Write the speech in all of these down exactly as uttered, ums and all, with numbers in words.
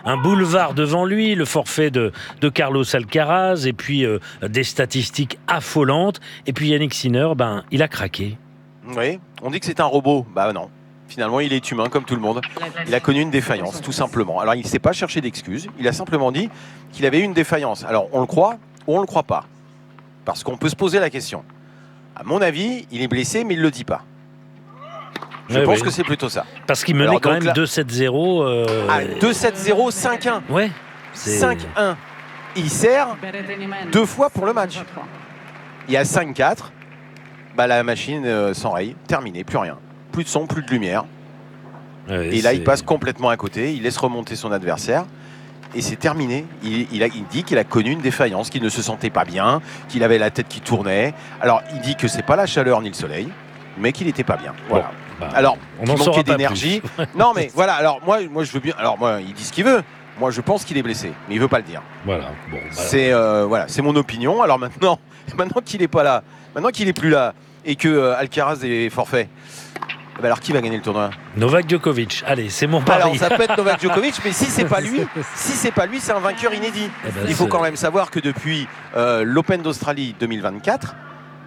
un boulevard devant lui, le forfait de, de Carlos Alcaraz, et puis euh, des statistiques affolantes. Et puis Yannick Sinner, ben, il a craqué. Oui, on dit que c'est un robot. Bah non. Finalement, il est humain comme tout le monde. Il a connu une défaillance, tout simplement. Alors, il ne s'est pas cherché d'excuses. Il a simplement dit qu'il avait eu une défaillance. Alors, on le croit ou on ne le croit pas. Parce qu'on peut se poser la question. À mon avis, il est blessé, mais il ne le dit pas. Je ouais, pense oui. que c'est plutôt ça. Parce qu'il menait Alors, quand donc, même là... deux sept zéro. Euh... Ah, deux sept zéro, cinq un. Ouais. C'est... cinq un. Il sert deux fois pour le match. Il y a cinq quatre. Bah, la machine euh, s'enraye. Terminé, plus rien. Plus de son, plus de lumière. Ouais, et là, c'est... il passe complètement à côté. Il laisse remonter son adversaire. Et c'est terminé. Il, il, a, il dit qu'il a connu une défaillance, qu'il ne se sentait pas bien, qu'il avait la tête qui tournait. Alors, il dit que c'est pas la chaleur ni le soleil, mais qu'il n'était pas bien. Voilà. Bon, bah, alors, on il manquait d'énergie. Non, mais voilà. Alors, moi, moi, je veux bien. Alors, moi, il dit ce qu'il veut. Moi, je pense qu'il est blessé, mais il veut pas le dire. Voilà. Bon, bah... C'est euh, voilà, c'est mon opinion. Alors maintenant, maintenant qu'il est pas là, maintenant qu'il est plus là, et que euh, Alcaraz est forfait. Bah alors qui va gagner le tournoi? Novak Djokovic. Allez, c'est mon pari. Alors ça peut être Novak Djokovic, mais si c'est pas lui, si c'est pas lui, c'est un vainqueur inédit. Eh ben, Il faut c'est... quand même savoir que depuis euh, l'Open d'Australie deux mille vingt-quatre,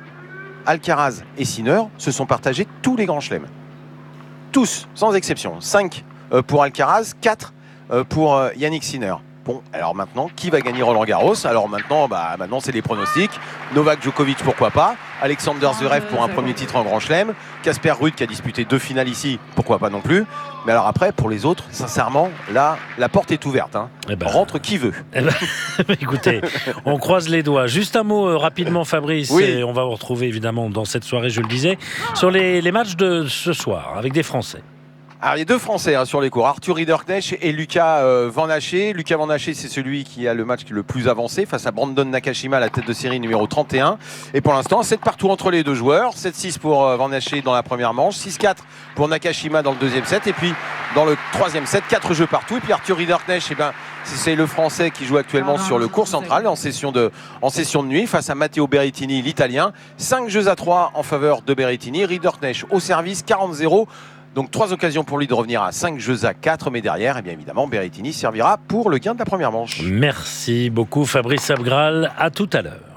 Alcaraz et Sinner se sont partagés tous les grands chelems. Tous, sans exception. cinq euh, pour Alcaraz, quatre euh, pour euh, Yannick Sinner. Bon, alors maintenant, qui va gagner Roland Garros? Alors maintenant, bah, maintenant c'est les pronostics. Novak Djokovic, pourquoi pas. Alexander Zverev pour un premier titre en Grand Chelem. Casper Ruud qui a disputé deux finales ici, pourquoi pas non plus. Mais alors après, pour les autres, sincèrement, là, la porte est ouverte. Hein. Eh ben... Rentre qui veut. Eh ben... Écoutez, on croise les doigts. Juste un mot euh, rapidement, Fabrice. Oui. Et on va vous retrouver évidemment dans cette soirée, je le disais, sur les, les matchs de ce soir avec des Français. Alors, il y a deux Français hein, sur les cours, Arthur Ridderknecht et Lucas euh, Van Haché. Lucas Van Haché, c'est celui qui a le match le plus avancé face à Brandon Nakashima, la tête de série numéro trente et un. Et pour l'instant, sept partout entre les deux joueurs. sept six pour euh, Van Haché dans la première manche, six quatre pour Nakashima dans le deuxième set. Et puis, dans le troisième set, quatre jeux partout. Et puis, Arthur Ridderknecht, eh ben, c'est le Français qui joue actuellement ah, sur le court central en session, de, en session de nuit face à Matteo Berrettini, l'Italien. cinq jeux à trois en faveur de Berrettini. Ridderknecht au service, quarante zéro. Donc trois occasions pour lui de revenir à cinq jeux à quatre, mais derrière, eh bien évidemment, Berrettini servira pour le gain de la première manche. Merci beaucoup Fabrice Abgral, à tout à l'heure.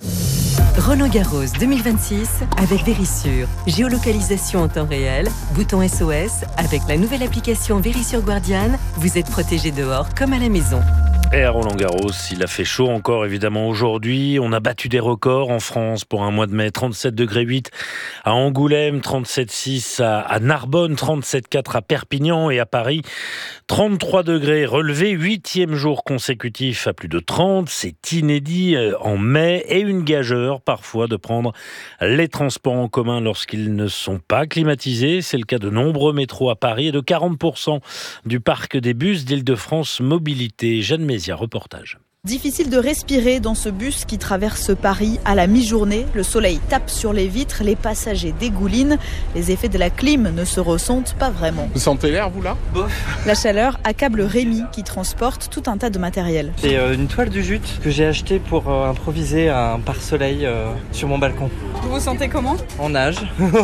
Roland Garros deux mille vingt-six avec Verisure. Géolocalisation en temps réel, bouton S O S, avec la nouvelle application Verisure Guardian, vous êtes protégé dehors comme à la maison. Et à Roland-Garros, il a fait chaud encore évidemment aujourd'hui. On a battu des records en France pour un mois de mai. trente-sept degrés huit à Angoulême, trente-sept six à, à Narbonne, trente-sept quatre à Perpignan et à Paris. trente-trois degrés relevés, huitième jour consécutif à plus de trente. C'est inédit en mai et une gageure parfois de prendre les transports en commun lorsqu'ils ne sont pas climatisés. C'est le cas de nombreux métros à Paris et de quarante pour cent du parc des bus d'Île-de-France Mobilité. Jeanne Mézières, reportage. Difficile de respirer dans ce bus qui traverse Paris à la mi-journée. Le soleil tape sur les vitres, les passagers dégoulinent. Les effets de la clim ne se ressentent pas vraiment. Vous sentez l'air, vous, là? La chaleur accable Rémi qui transporte tout un tas de matériel. C'est une toile du jute que j'ai achetée pour improviser un pare-soleil sur mon balcon. Vous vous sentez comment? En nage.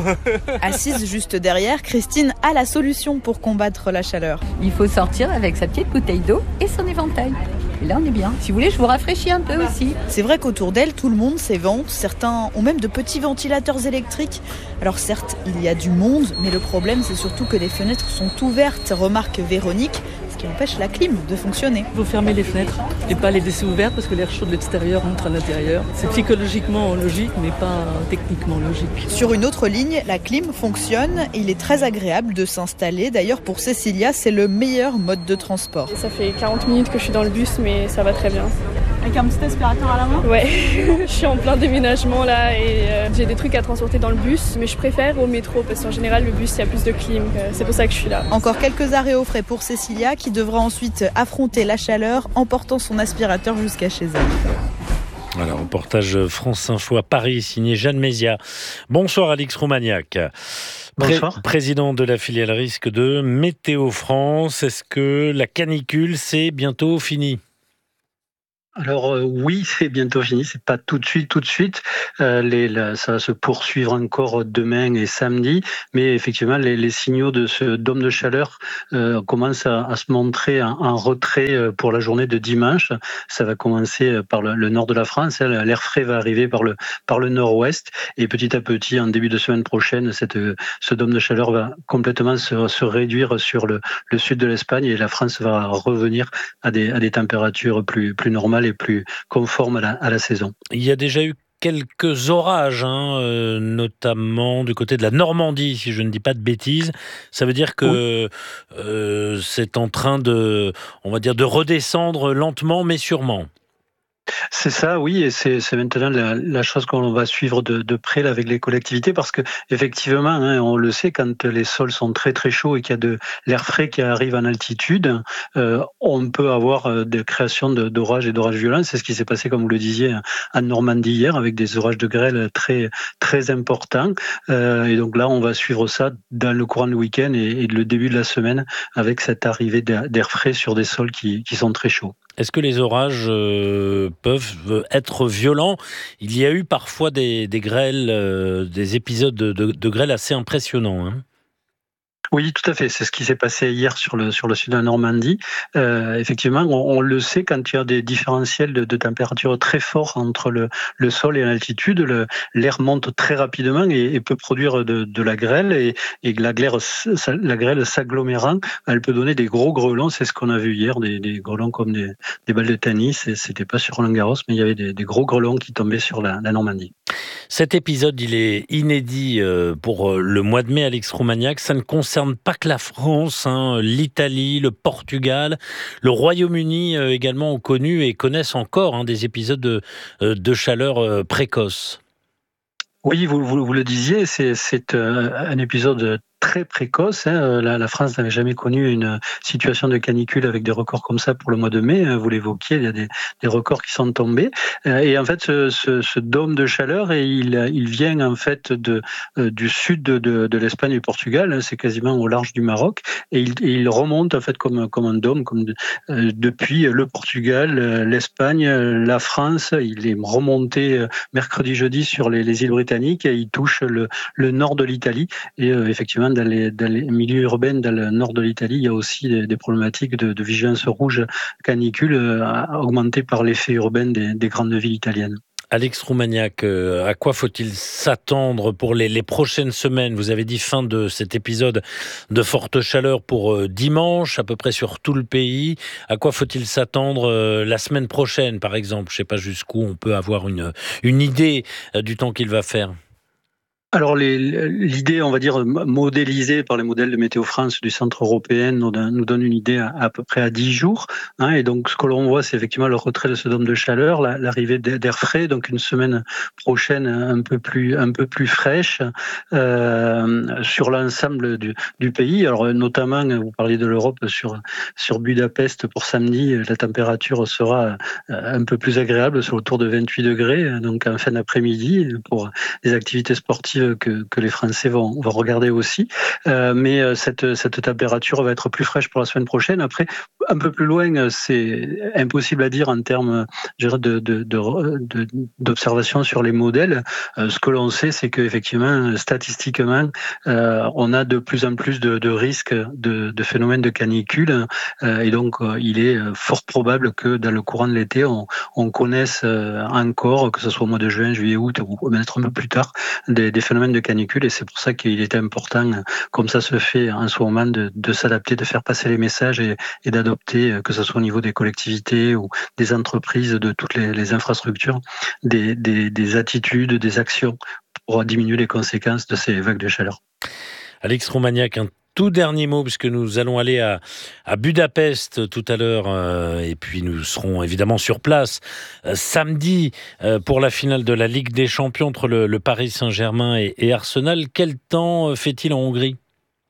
Assise juste derrière, Christine a la solution pour combattre la chaleur. Il faut sortir avec sa petite bouteille d'eau et son éventail. Et là, on est bien. Si vous voulez, je vous rafraîchis un peu aussi. C'est vrai qu'autour d'elle, tout le monde s'évente. Certains ont même de petits ventilateurs électriques. Alors certes, il y a du monde, mais le problème, c'est surtout que les fenêtres sont ouvertes, remarque Véronique, ce qui empêche la clim de fonctionner. Il faut fermer les fenêtres et pas les laisser ouvertes parce que l'air chaud de l'extérieur entre à l'intérieur. C'est psychologiquement logique, mais pas techniquement logique. Sur une autre ligne, la clim fonctionne et il est très agréable de s'installer. D'ailleurs, pour Cécilia, c'est le meilleur mode de transport. Ça fait quarante minutes que je suis dans le bus, mais ça va très bien. Avec un petit aspirateur à la main? Ouais, je suis en plein déménagement là et euh, j'ai des trucs à transporter dans le bus, mais je préfère au métro parce qu'en général le bus il y a plus de clim, euh, c'est pour ça que je suis là. Encore quelques arrêts au frais pour Cécilia qui devra ensuite affronter la chaleur en portant son aspirateur jusqu'à chez elle. Voilà, reportage France Info à Paris, signé Jeanne Mézières. Bonsoir Alix Roumaniac. Pré- Bonsoir. Président de la filiale risque de Météo France. Est-ce que la canicule, c'est bientôt fini ? Alors euh, oui, c'est bientôt fini, c'est pas tout de suite, tout de suite. Euh, les, la- ça va se poursuivre encore demain et samedi, mais effectivement, les, les signaux de ce dôme de chaleur euh, commencent à, à se montrer en, en retrait euh, pour la journée de dimanche. Ça va commencer euh, par le, le nord de la France, hein, l'air frais va arriver par le par le nord-ouest, et petit à petit, en début de semaine prochaine, cette, euh, ce dôme de chaleur va complètement se, se réduire sur le, le sud de l'Espagne, et la France va revenir à des, à des températures plus, plus normales et plus conformes à la, à la saison. Il y a déjà eu quelques orages, hein, euh, notamment du côté de la Normandie, si je ne dis pas de bêtises. Ça veut dire Oui. que euh, c'est en train de, on va dire, de redescendre lentement mais sûrement. C'est ça, oui, et c'est c'est maintenant la, la chose qu'on va suivre de, de près là, avec les collectivités, parce que effectivement, hein, on le sait, quand les sols sont très très chauds et qu'il y a de l'air frais qui arrive en altitude, euh, on peut avoir euh, des créations de- d'orages et d'orages violents. C'est ce qui s'est passé, comme vous le disiez, en Normandie hier, avec des orages de grêle très très importants. Euh, et donc là, on va suivre ça dans le courant du week-end et, et le début de la semaine, avec cette arrivée d'air d'air frais sur des sols qui, qui sont très chauds. Est-ce que les orages euh, peuvent être violents? Il y a eu parfois des, des grêles, euh, des épisodes de, de, de grêle assez impressionnants, hein. Oui, tout à fait. C'est ce qui s'est passé hier sur le sur le sud de la Normandie. Euh, effectivement, on, on le sait, quand il y a des différentiels de, de température très forts entre le, le sol et l'altitude, le- l'air monte très rapidement et, et peut produire de, de la grêle, et, et la grêle, s- sa- la grêle s'agglomérant, elle peut donner des gros grêlons. C'est ce qu'on a vu hier, des, des grêlons comme des, des balles de tennis. Et c'était pas sur Roland-Garros, mais il y avait des, des gros grêlons qui tombaient sur la, la Normandie. Cet épisode, il est inédit euh, pour euh, le mois de mai, Alex Roumaniac. Ça ne concerne pas que la France, hein. L'Italie, le Portugal, le Royaume-Uni euh, également ont connu et connaissent encore, hein, des épisodes de, euh, de chaleur euh, précoce. Oui, vous, vous, vous le disiez, c'est c'est, euh, un épisode très précoce, hein. La, la France n'avait jamais connu une situation de canicule avec des records comme ça pour le mois de mai. Vous l'évoquiez, il y a des, des records qui sont tombés. Euh, Et en fait, ce, ce, ce dôme de chaleur, et il, il vient en fait de, euh, du sud de, de, de l'Espagne et du Portugal, hein. C'est quasiment au large du Maroc, et il, et il remonte en fait comme, comme un dôme, comme de- euh, depuis le Portugal, euh, l'Espagne, euh, la France. Il est remonté euh, mercredi, jeudi sur les, les îles britanniques, et il touche le, le nord de l'Italie. Et euh, effectivement, dans les, dans les milieux urbains, dans le nord de l'Italie, il y a aussi des, des problématiques de, de vigilance rouge canicule euh, augmentées par l'effet urbain des, des grandes villes italiennes. Alex Roumaniac, euh, à quoi faut-il s'attendre pour les, les prochaines semaines? Vous avez dit fin de cet épisode de forte chaleur pour euh, dimanche, à peu près sur tout le pays. À quoi faut-il s'attendre euh, la semaine prochaine, par exemple? Je ne sais pas jusqu'où on peut avoir une, une idée euh, du temps qu'il va faire. Alors les- l'idée, on va dire, modélisée par les modèles de Météo France du Centre européen nous donne, nous donne une idée à, à peu près à dix jours, hein. Et donc ce que l'on voit, c'est effectivement le retrait de ce dôme de chaleur, la- l'arrivée d'air frais, donc une semaine prochaine un peu plus, un peu plus fraîche euh, sur l'ensemble du, du pays. Alors notamment, vous parliez de l'Europe, sur, sur Budapest pour samedi, la température sera un peu plus agréable, sur autour de vingt-huit degrés, donc en fin d'après-midi, pour des activités sportives que, que les Français vont, vont regarder aussi. Euh, mais euh, cette, cette température va être plus fraîche pour la semaine prochaine. Après, un peu plus loin, c'est impossible à dire en termes, je dirais, de, de, de, de- d'observation sur les modèles. Euh, ce que l'on sait, c'est qu'effectivement, statistiquement, euh, on a de plus en plus de, de risques de, de phénomènes de canicule. Euh, et donc, euh, il est fort probable que dans le courant de l'été, on, on connaisse euh, encore, que ce soit au mois de juin, juillet, août, ou peut-être un peu plus tard, des, des phénomènes de canicule. Et c'est pour ça qu'il est important, comme ça se fait en ce moment, de, de s'adapter, de faire passer les messages, et, et d'adopter, que ce soit au niveau des collectivités ou des entreprises, de toutes les, les infrastructures, des, des, des attitudes, des actions pour diminuer les conséquences de ces vagues de chaleur. Alex Roumaniac, un tout dernier mot, puisque nous allons aller à, à Budapest tout à l'heure, euh, et puis nous serons évidemment sur place euh, samedi euh, pour la finale de la Ligue des Champions entre le, le Paris Saint-Germain et, et Arsenal. Quel temps fait-il en Hongrie ?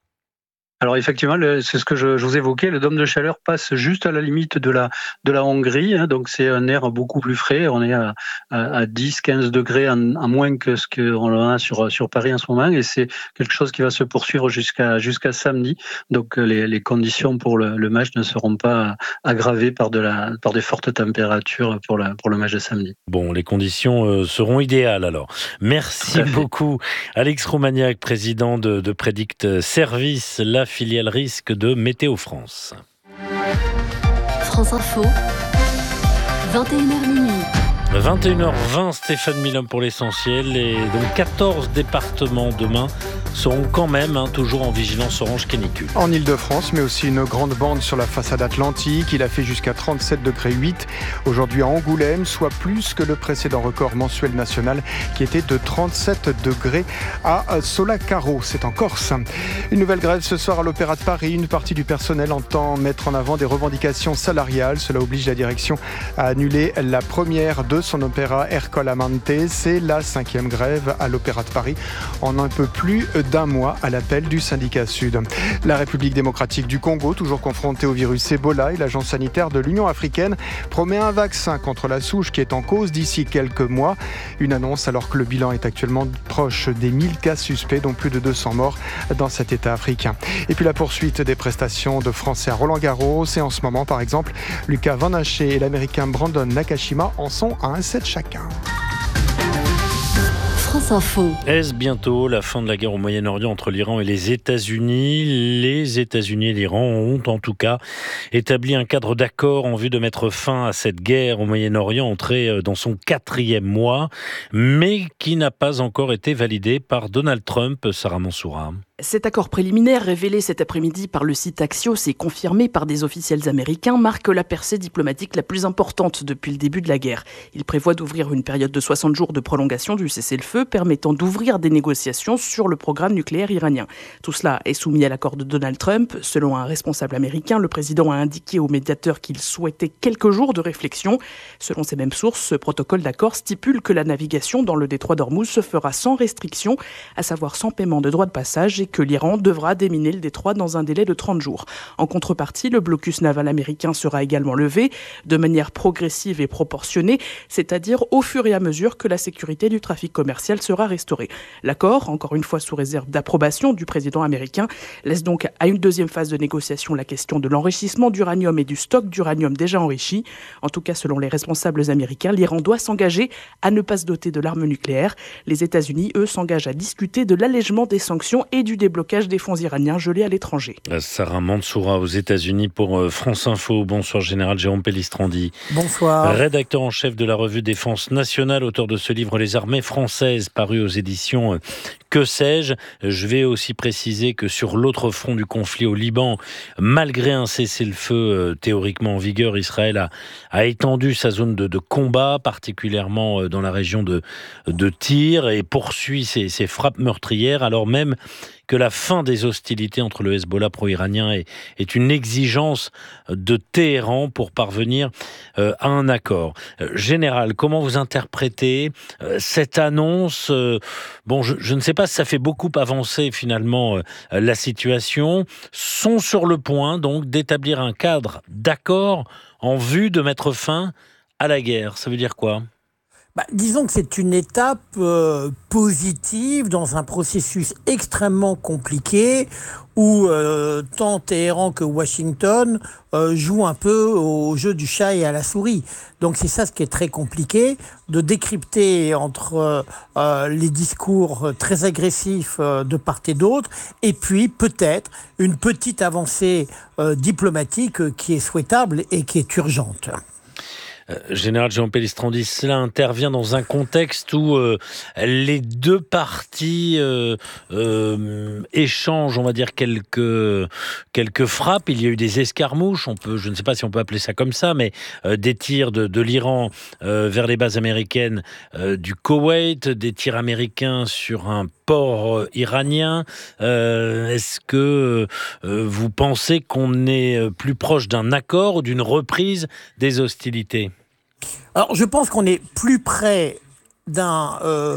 Alors effectivement, le, c'est ce que je, je vous évoquais, le dôme de chaleur passe juste à la limite de la, de la Hongrie, hein, donc c'est un air beaucoup plus frais, on est à, à, à dix à quinze degrés en, en moins que ce qu'on a sur, sur Paris en ce moment, et c'est quelque chose qui va se poursuivre jusqu'à, jusqu'à samedi, donc les, les conditions pour le, le match ne seront pas aggravées par, de la, par des fortes températures pour, la, pour le match de samedi. Bon, les conditions euh, seront idéales alors. Merci beaucoup Alex Roumaniac, président de, de Prédict Service, la filiale risque de Météo France. France Info, vingt et une heures minuit. vingt et une heures vingt, Stéphane Milhomme pour l'essentiel. Et donc quatorze départements demain seront quand même hein, toujours en vigilance orange canicule. En Ile-de-France, mais aussi une grande bande sur la façade atlantique. Il a fait jusqu'à trente-sept degrés huit aujourd'hui à Angoulême, soit plus que le précédent record mensuel national qui était de trente-sept degrés à Solacaro, c'est en Corse. Une nouvelle grève ce soir à l'Opéra de Paris. Une partie du personnel entend mettre en avant des revendications salariales. Cela oblige la direction à annuler la première de son opéra Ercole Amante. C'est la cinquième grève à l'Opéra de Paris en un peu plus d'un mois à l'appel du syndicat Sud. La République démocratique du Congo, toujours confrontée au virus Ebola, et l'agence sanitaire de l'Union africaine promet un vaccin contre la souche qui est en cause d'ici quelques mois. Une annonce alors que le bilan est actuellement proche des mille cas suspects, dont plus de deux cents morts dans cet État africain. Et puis la poursuite des prestations de Français à Roland-Garros. Et en ce moment, par exemple, Lucas Van Haché et l'Américain Brandon Nakashima en sont à un set chacun. France Info. Est-ce bientôt la fin de la guerre au Moyen-Orient entre l'Iran et les États-Unis ? Les États-Unis et l'Iran ont en tout cas établi un cadre d'accord en vue de mettre fin à cette guerre au Moyen-Orient entrée dans son quatrième mois, mais qui n'a pas encore été validé par Donald Trump. Sarah Mansoura. Cet accord préliminaire, révélé cet après-midi par le site Axios et confirmé par des officiels américains, marque la percée diplomatique la plus importante depuis le début de la guerre. Il prévoit d'ouvrir une période de soixante jours de prolongation du cessez-le-feu, permettant d'ouvrir des négociations sur le programme nucléaire iranien. Tout cela est soumis à l'accord de Donald Trump. Selon un responsable américain, le président a indiqué au médiateur qu'il souhaitait quelques jours de réflexion. Selon ces mêmes sources, ce protocole d'accord stipule que la navigation dans le détroit d'Ormuz se fera sans restriction, à savoir sans paiement de droits de passage, et que l'Iran devra déminer le détroit dans un délai de trente jours. En contrepartie, le blocus naval américain sera également levé de manière progressive et proportionnée, c'est-à-dire au fur et à mesure que la sécurité du trafic commercial sera restaurée. L'accord, encore une fois sous réserve d'approbation du président américain, laisse donc à une deuxième phase de négociation la question de l'enrichissement d'uranium et du stock d'uranium déjà enrichi. En tout cas, selon les responsables américains, l'Iran doit s'engager à ne pas se doter de l'arme nucléaire. Les États-Unis, eux, s'engagent à discuter de l'allègement des sanctions et du déblocage des fonds iraniens gelés à l'étranger. Sarah Mansoura aux États-Unis pour France Info. Bonsoir Général Jérôme Pellistrandi. Bonsoir. Rédacteur en chef de la revue Défense nationale, auteur de ce livre Les armées françaises, paru aux éditions Que sais-je. Je vais aussi préciser que sur l'autre front du conflit au Liban, malgré un cessez-le-feu euh, théoriquement en vigueur, Israël a, a étendu sa zone de, de combat, particulièrement dans la région de, de Tyr, et poursuit ses, ses frappes meurtrières, alors même que la fin des hostilités entre le Hezbollah pro-iranien est, est une exigence de Téhéran pour parvenir euh, à un accord. Euh, Général, comment vous interprétez euh, cette annonce euh, Bon, je, je ne sais pas si ça fait beaucoup avancer finalement euh, la situation. Sont sur le point donc d'établir un cadre d'accord en vue de mettre fin à la guerre. Ça veut dire quoi ? Bah, disons que c'est une étape euh, positive dans un processus extrêmement compliqué où euh, tant Téhéran que Washington euh, jouent un peu au jeu du chat et à la souris. Donc c'est ça ce qui est très compliqué, de décrypter entre euh, les discours très agressifs euh, de part et d'autre, et puis peut-être une petite avancée euh, diplomatique euh, qui est souhaitable et qui est urgente. Général Jérôme Pellistrandi, cela intervient dans un contexte où euh, les deux parties euh, euh, échangent, on va dire, quelques, quelques frappes. Il y a eu des escarmouches, on peut, je ne sais pas si on peut appeler ça comme ça, mais euh, des tirs de, de l'Iran euh, vers les bases américaines euh, du Koweït, des tirs américains sur un port euh, iranien. Euh, est-ce que euh, vous pensez qu'on est plus proche d'un accord ou d'une reprise des hostilités ? Alors, je pense qu'on est plus près d'un, euh,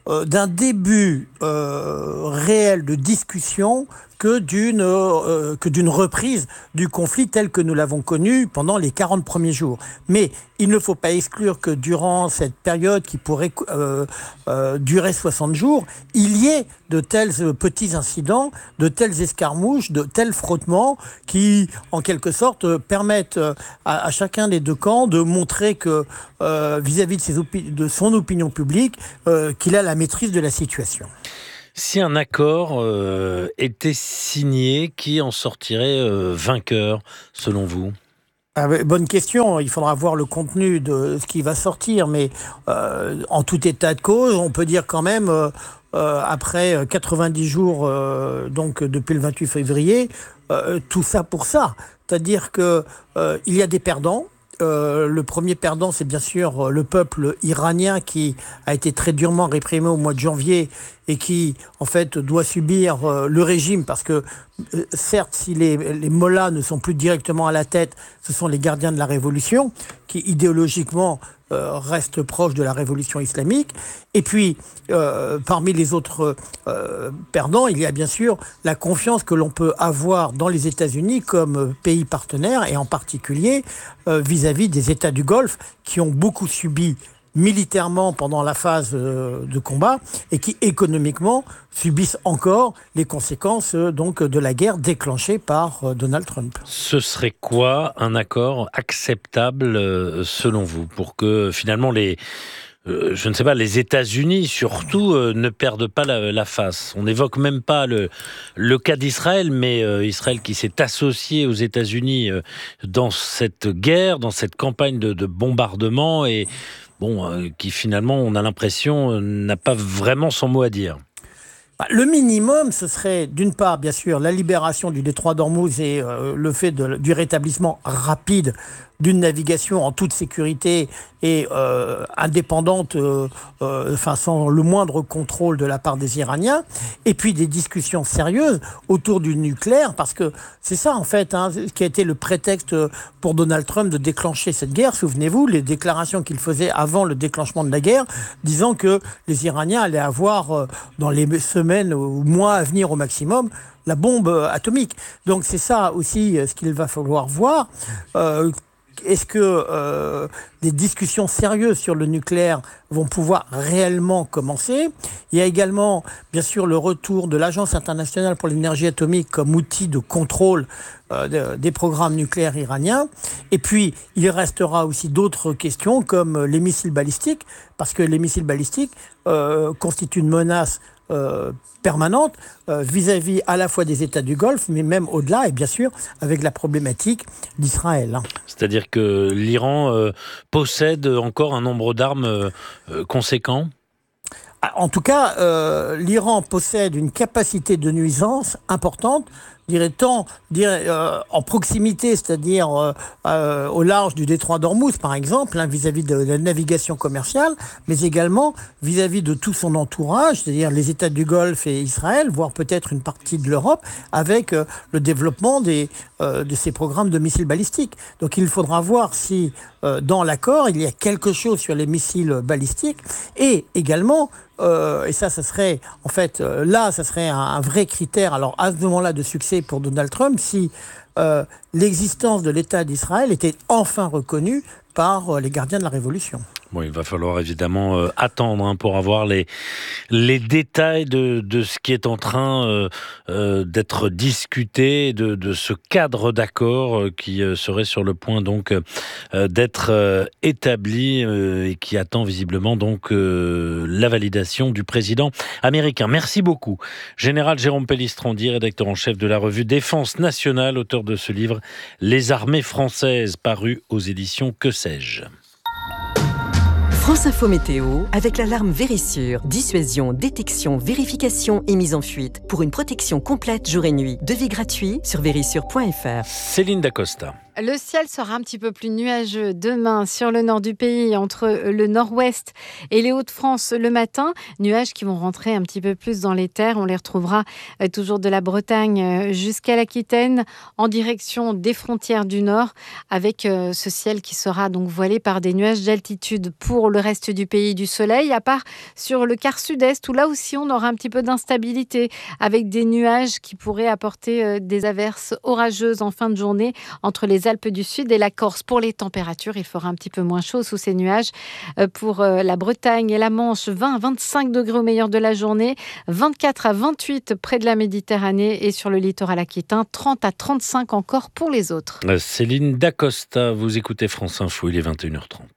euh, d'un début euh, réel de discussion que d'une euh, que d'une reprise du conflit tel que nous l'avons connu pendant les quarante premiers jours. Mais il ne faut pas exclure que durant cette période qui pourrait euh, euh, durer soixante jours, il y ait de tels euh, petits incidents, de telles escarmouches, de tels frottements qui, en quelque sorte, euh, permettent euh, à, à chacun des deux camps de montrer que euh, vis-à-vis de, ses opi- de son opinion publique, euh, qu'il a la maîtrise de la situation. Si un accord euh, était signé, qui en sortirait euh, vainqueur, selon vous ? Ah, bonne question, il faudra voir le contenu de ce qui va sortir, mais euh, en tout état de cause, on peut dire quand même, euh, euh, après quatre-vingt-dix jours, euh, donc depuis le vingt-huit février, euh, tout ça pour ça. C'est-à-dire qu'il euh, y a des perdants. Euh, le premier perdant, c'est bien sûr le peuple iranien qui a été très durement réprimé au mois de janvier et qui, en fait, doit subir euh, le régime parce que, euh, certes, si les, les mollahs ne sont plus directement à la tête, ce sont les gardiens de la révolution qui, idéologiquement, euh, restent proches de la révolution islamique. Et puis, euh, parmi les autres euh, perdants, il y a bien sûr la confiance que l'on peut avoir dans les États-Unis comme pays partenaire et en particulier euh, vis-à-vis des États du Golfe qui ont beaucoup subi militairement pendant la phase euh, de combat et qui économiquement subissent encore les conséquences euh, donc de la guerre déclenchée par euh, Donald Trump. Ce serait quoi un accord acceptable euh, selon vous pour que finalement les euh, je ne sais pas les États-Unis surtout euh, ne perdent pas la, la face. On n'évoque même pas le le cas d'Israël, mais euh, Israël qui s'est associé aux États-Unis euh, dans cette guerre, dans cette campagne de, de bombardement et Bon, euh, qui finalement, on a l'impression, euh, n'a pas vraiment son mot à dire. Le minimum, ce serait d'une part, bien sûr, la libération du détroit d'Ormuz et euh, le fait de, du rétablissement rapide d'une navigation en toute sécurité et euh, indépendante, euh, euh, enfin sans le moindre contrôle de la part des Iraniens, et puis des discussions sérieuses autour du nucléaire, parce que c'est ça en fait, hein, ce qui a été le prétexte pour Donald Trump de déclencher cette guerre. Souvenez-vous, les déclarations qu'il faisait avant le déclenchement de la guerre, disant que les Iraniens allaient avoir, euh, dans les semaines ou mois à venir au maximum, la bombe atomique. Donc c'est ça aussi ce qu'il va falloir voir. Euh, Est-ce que euh, des discussions sérieuses sur le nucléaire vont pouvoir réellement commencer ? Il y a également, bien sûr, le retour de l'Agence internationale pour l'énergie atomique comme outil de contrôle euh, de, des programmes nucléaires iraniens. Et puis, il restera aussi d'autres questions comme les missiles balistiques, parce que les missiles balistiques euh, constituent une menace Euh, permanente euh, vis-à-vis à la fois des États du Golfe, mais même au-delà, et bien sûr avec la problématique d'Israël. C'est-à-dire que l'Iran euh, possède encore un nombre d'armes euh, euh, conséquent ? En tout cas, euh, l'Iran possède une capacité de nuisance importante, dirait-on, dirait, euh, en proximité, c'est-à-dire euh, euh, au large du détroit d'Ormuz, par exemple, hein, vis-à-vis de la navigation commerciale, mais également vis-à-vis de tout son entourage, c'est-à-dire les États du Golfe et Israël, voire peut-être une partie de l'Europe, avec euh, le développement des, euh, de ces programmes de missiles balistiques. Donc il faudra voir si, euh, dans l'accord, il y a quelque chose sur les missiles balistiques, et également, Euh, et ça, ça serait, en fait, euh, là, ça serait un, un vrai critère, alors à ce moment-là, de succès pour Donald Trump, si euh, l'existence de l'État d'Israël était enfin reconnue par euh, les gardiens de la Révolution. Bon, il va falloir évidemment euh, attendre hein, pour avoir les, les détails de, de ce qui est en train euh, euh, d'être discuté, de, de ce cadre d'accord euh, qui euh, serait sur le point donc euh, d'être euh, établi euh, et qui attend visiblement donc euh, la validation du président américain. Merci beaucoup. Général Jérôme Pellistrandi, rédacteur en chef de la revue Défense nationale, auteur de ce livre Les armées françaises, paru aux éditions Que sais-je. France Info Météo, avec l'alarme Vérissure. Dissuasion, détection, vérification et mise en fuite. Pour une protection complète jour et nuit. Devis gratuit sur vérissure point f r. Céline Dacosta. Le ciel sera un petit peu plus nuageux demain sur le nord du pays, entre le nord-ouest et les Hauts-de-France le matin. Nuages qui vont rentrer un petit peu plus dans les terres. On les retrouvera toujours de la Bretagne jusqu'à l'Aquitaine, en direction des frontières du nord, avec ce ciel qui sera donc voilé par des nuages d'altitude. Pour le reste du pays, du soleil, à part sur le quart sud-est, où là aussi on aura un petit peu d'instabilité, avec des nuages qui pourraient apporter des averses orageuses en fin de journée entre les Alpes du Sud et la Corse. Pour les températures, il fera un petit peu moins chaud sous ces nuages. Pour la Bretagne et la Manche, vingt à vingt-cinq degrés au meilleur de la journée, vingt-quatre à vingt-huit près de la Méditerranée et sur le littoral aquitain, trente à trente-cinq encore pour les autres. Céline Dacosta, vous écoutez France Info, il est vingt et une heures trente.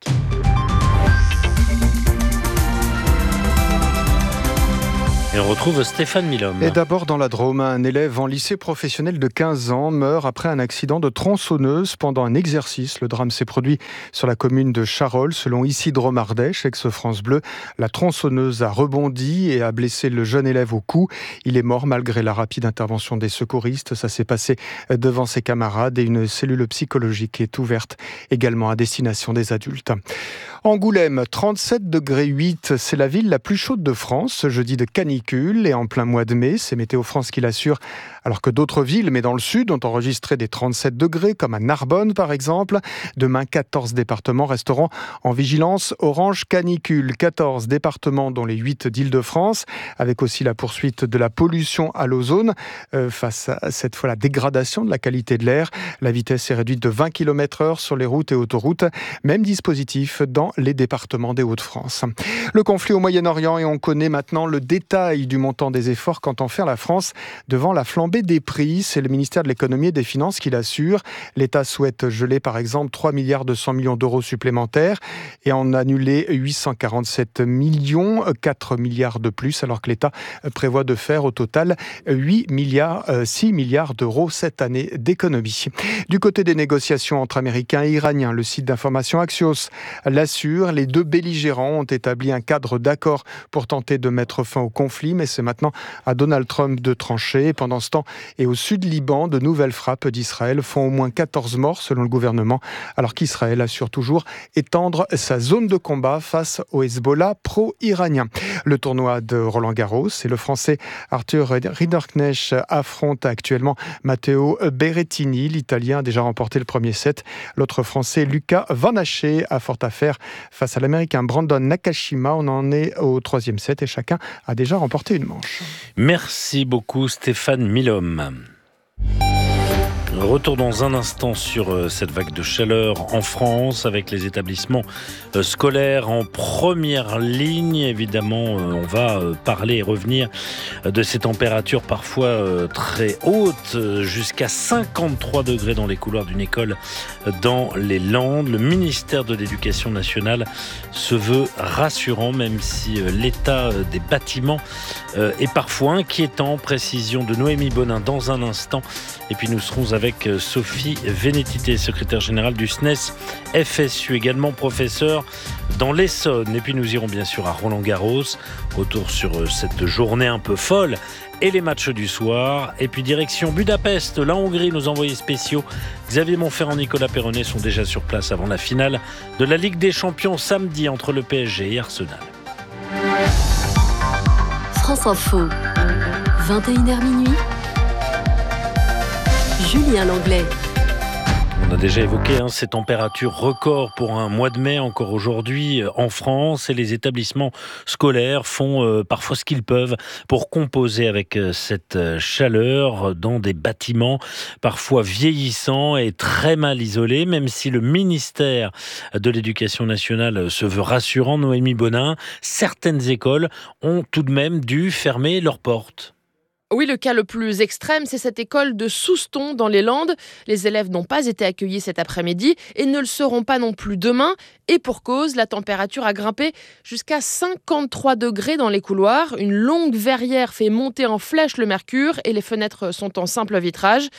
Et on retrouve Stéphane Milhomme. Et d'abord dans la Drôme, un élève en lycée professionnel de quinze ans meurt après un accident de tronçonneuse pendant un exercice. Le drame s'est produit sur la commune de Charolles, selon Isidro Mardèche, ex-France Bleu. La tronçonneuse a rebondi et a blessé le jeune élève au cou. Il est mort malgré la rapide intervention des secouristes. Ça s'est passé devant ses camarades et une cellule psychologique est ouverte également à destination des adultes. Angoulême, trente-sept degrés huit, c'est la ville la plus chaude de France. Ce jeudi de canicule et en plein mois de mai, c'est Météo France qui l'assure, alors que d'autres villes, mais dans le sud, ont enregistré des trente-sept degrés, comme à Narbonne par exemple. Demain, quatorze départements resteront en vigilance orange canicule. quatorze départements, dont les huit d'Île-de-France, avec aussi la poursuite de la pollution à l'ozone. Euh, face à cette fois la dégradation de la qualité de l'air, la vitesse est réduite de vingt kilomètres heure sur les routes et autoroutes. Même dispositif dans les départements des Hauts-de-France. Le conflit au Moyen-Orient, et on connaît maintenant le détail du montant des efforts qu'entend faire la France devant la flambée des prix. C'est le ministère de l'économie et des finances qui l'assure. L'État souhaite geler par exemple trois milliards deux cents millions d'euros supplémentaires et en annuler huit cent quarante-sept millions, quatre milliards de plus, alors que l'État prévoit de faire au total huit milliards, six milliards d'euros cette année d'économie. Du côté des négociations entre Américains et Iraniens, le site d'information Axios l'assure. Les deux belligérants ont établi un cadre d'accord pour tenter de mettre fin au conflit, mais c'est maintenant à Donald Trump de trancher. Pendant ce temps, et au sud Liban, de nouvelles frappes d'Israël font au moins quatorze morts selon le gouvernement, alors qu'Israël assure toujours étendre sa zone de combat face au Hezbollah pro-iranien. Le tournoi de Roland-Garros, et le Français Arthur Rinderknecht affronte actuellement Matteo Berrettini. L'Italien a déjà remporté le premier set. L'autre Français, Lucas Van Haché, a fort à faire face à l'Américain Brandon Nakashima. On en est au troisième set et chacun a déjà remporté une manche. Merci beaucoup Stéphane Milhomme. Retour dans un instant sur cette vague de chaleur en France avec les établissements scolaires en première ligne. Évidemment, on va parler et revenir de ces températures parfois très hautes, jusqu'à cinquante-trois degrés dans les couloirs d'une école dans les Landes. Le ministère de l'Éducation nationale se veut rassurant, même si l'état des bâtiments est parfois inquiétant. Précision de Noémie Bonin dans un instant. Et puis nous serons avec Sophie Vénétité, secrétaire générale du S N E S F S U, également professeur dans l'Essonne. Et puis nous irons bien sûr à Roland-Garros, retour sur cette journée un peu folle et les matchs du soir. Et puis direction Budapest, la Hongrie, nos envoyés spéciaux Xavier Monferrand, Nicolas Perronnet sont déjà sur place avant la finale de la Ligue des Champions samedi entre le P S G et Arsenal. France Info, vingt et une heures minuit. Julien Langlais. On a déjà évoqué hein, ces températures records pour un mois de mai encore aujourd'hui euh, en France, et les établissements scolaires font euh, parfois ce qu'ils peuvent pour composer avec euh, cette euh, chaleur dans des bâtiments parfois vieillissants et très mal isolés, même si le ministère de l'Éducation nationale se veut rassurant. Noémie Bonin, certaines écoles ont tout de même dû fermer leurs portes. Oui, le cas le plus extrême, c'est cette école de Souston dans les Landes. Les élèves n'ont pas été accueillis cet après-midi et ne le seront pas non plus demain. Et pour cause, la température a grimpé jusqu'à cinquante-trois degrés dans les couloirs. Une longue verrière fait monter en flèche le mercure et les fenêtres sont en simple vitrage.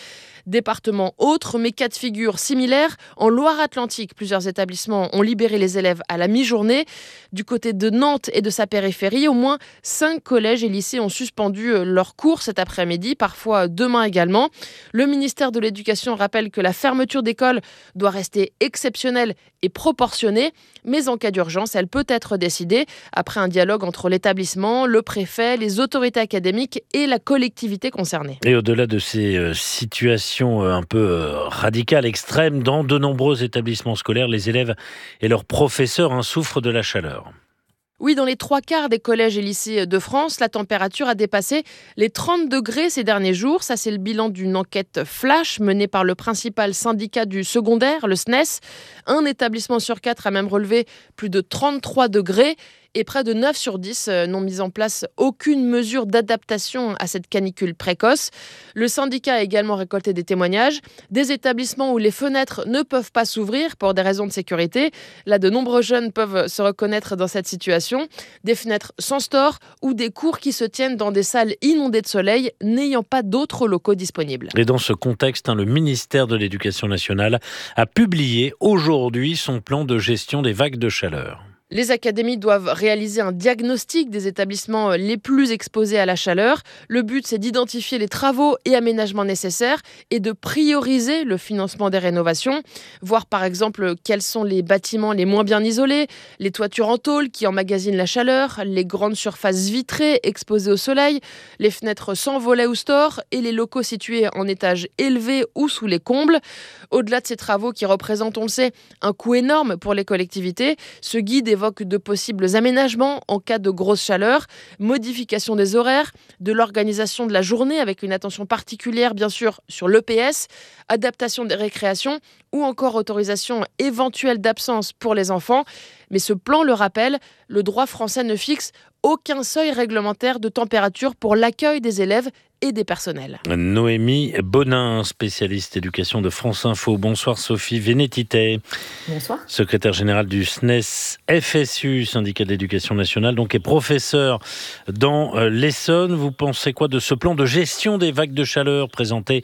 Département autre, mais cas de figure similaire. En Loire-Atlantique, plusieurs établissements ont libéré les élèves à la mi-journée. Du côté de Nantes et de sa périphérie, au moins cinq collèges et lycées ont suspendu leurs cours cet après-midi, parfois demain également. Le ministère de l'Éducation rappelle que la fermeture d'écoles doit rester exceptionnelle et proportionnée, mais en cas d'urgence, elle peut être décidée après un dialogue entre l'établissement, le préfet, les autorités académiques et la collectivité concernée. Et au-delà de ces euh, situations euh, un peu euh, radicales, extrêmes, dans de nombreux établissements scolaires, les élèves et leurs professeurs hein, souffrent de la chaleur. Oui, dans les trois quarts des collèges et lycées de France, la température a dépassé les trente degrés ces derniers jours. Ça, c'est le bilan d'une enquête flash menée par le principal syndicat du secondaire, le S N E S. Un établissement sur quatre a même relevé plus de trente-trois degrés. Et près de neuf sur dix n'ont mis en place aucune mesure d'adaptation à cette canicule précoce. Le syndicat a également récolté des témoignages des établissements où les fenêtres ne peuvent pas s'ouvrir pour des raisons de sécurité. Là, de nombreux jeunes peuvent se reconnaître dans cette situation. Des fenêtres sans store ou des cours qui se tiennent dans des salles inondées de soleil, n'ayant pas d'autres locaux disponibles. Et dans ce contexte, hein, le ministère de l'Éducation nationale a publié aujourd'hui son plan de gestion des vagues de chaleur. Les académies doivent réaliser un diagnostic des établissements les plus exposés à la chaleur. Le but, c'est d'identifier les travaux et aménagements nécessaires et de prioriser le financement des rénovations. Voir par exemple quels sont les bâtiments les moins bien isolés, les toitures en tôle qui emmagasinent la chaleur, les grandes surfaces vitrées exposées au soleil, les fenêtres sans volets ou stores et les locaux situés en étage élevé ou sous les combles. Au-delà de ces travaux qui représentent, on le sait, un coût énorme pour les collectivités, ce guide est évoque de possibles aménagements en cas de grosse chaleur, modification des horaires, de l'organisation de la journée avec une attention particulière bien sûr sur l'E P S, adaptation des récréations ou encore autorisation éventuelle d'absence pour les enfants. Mais ce plan le rappelle, le droit français ne fixe aucun seuil réglementaire de température pour l'accueil des élèves et des personnels. Noémie Bonin, spécialiste éducation de France Info. Bonsoir Sophie Vénétité. Bonsoir. Secrétaire générale du S N E S F S U, syndicat de l'éducation nationale, donc est professeur dans l'Essonne. Vous pensez quoi de ce plan de gestion des vagues de chaleur présenté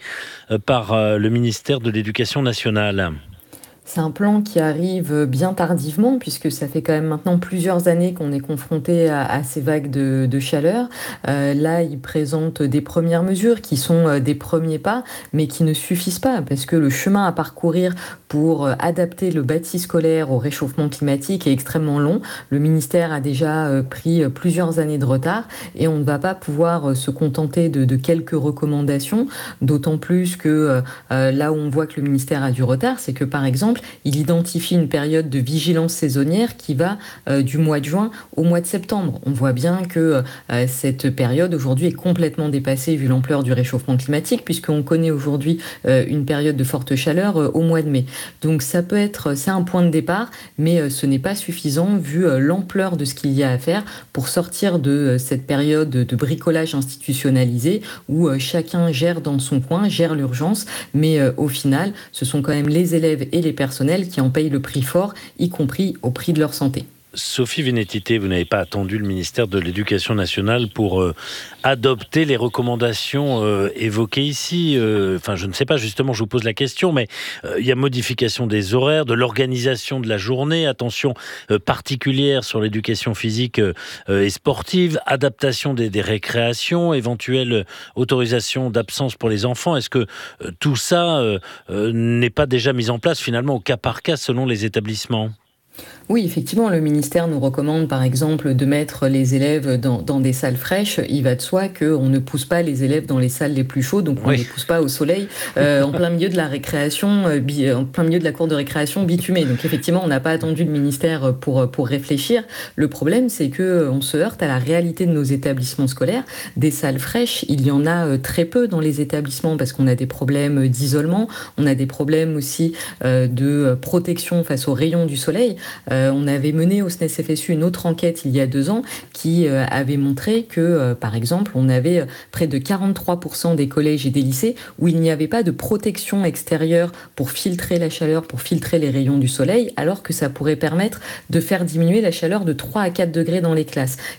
par le ministère de l'Éducation nationale ? C'est un plan qui arrive bien tardivement puisque ça fait quand même maintenant plusieurs années qu'on est confronté à, à ces vagues de, de chaleur. Euh, là, il présente des premières mesures qui sont des premiers pas, mais qui ne suffisent pas parce que le chemin à parcourir pour adapter le bâti scolaire au réchauffement climatique est extrêmement long. Le ministère a déjà pris plusieurs années de retard et on ne va pas pouvoir se contenter de, de quelques recommandations, d'autant plus que euh, là où on voit que le ministère a du retard, c'est que par exemple, il identifie une période de vigilance saisonnière qui va euh, du mois de juin au mois de septembre. On voit bien que euh, cette période aujourd'hui est complètement dépassée vu l'ampleur du réchauffement climatique puisqu'on connaît aujourd'hui euh, une période de forte chaleur euh, au mois de mai. Donc ça peut être, c'est un point de départ, mais euh, ce n'est pas suffisant vu euh, l'ampleur de ce qu'il y a à faire pour sortir de euh, cette période de bricolage institutionnalisé où euh, chacun gère dans son coin, gère l'urgence, mais euh, au final, ce sont quand même les élèves et les personnes personnels qui en payent le prix fort, y compris au prix de leur santé. Sophie Vénétité, vous n'avez pas attendu le ministère de l'Éducation nationale pour euh, adopter les recommandations euh, évoquées ici. Euh, enfin, je ne sais pas, justement, je vous pose la question, mais euh, il y a modification des horaires, de l'organisation de la journée, attention euh, particulière sur l'éducation physique euh, et sportive, adaptation des, des récréations, éventuelle autorisation d'absence pour les enfants. Est-ce que euh, tout ça euh, euh, n'est pas déjà mis en place finalement au cas par cas selon les établissements ? Oui, effectivement, le ministère nous recommande par exemple de mettre les élèves dans, dans des salles fraîches. Il va de soi qu'on ne pousse pas les élèves dans les salles les plus chaudes, donc on ne oui. les pousse pas au soleil euh, en plein milieu de la récréation, euh, bi, en plein milieu de la cour de récréation bitumée. Donc effectivement, on n'a pas attendu le ministère pour, pour réfléchir. Le problème, c'est qu'on se heurte à la réalité de nos établissements scolaires. Des salles fraîches, il y en a très peu dans les établissements parce qu'on a des problèmes d'isolement, on a des problèmes aussi euh, de protection face aux rayons du soleil. Euh, on avait mené au S N E S F S U une autre enquête il y a deux ans qui euh, avait montré que, euh, par exemple, on avait euh, près de quarante-trois pour cent des collèges et des lycées où il n'y avait pas de protection extérieure pour filtrer la chaleur, pour filtrer les rayons du soleil, alors que ça pourrait permettre de faire diminuer la chaleur de trois à quatre degrés dans les classes. Il y a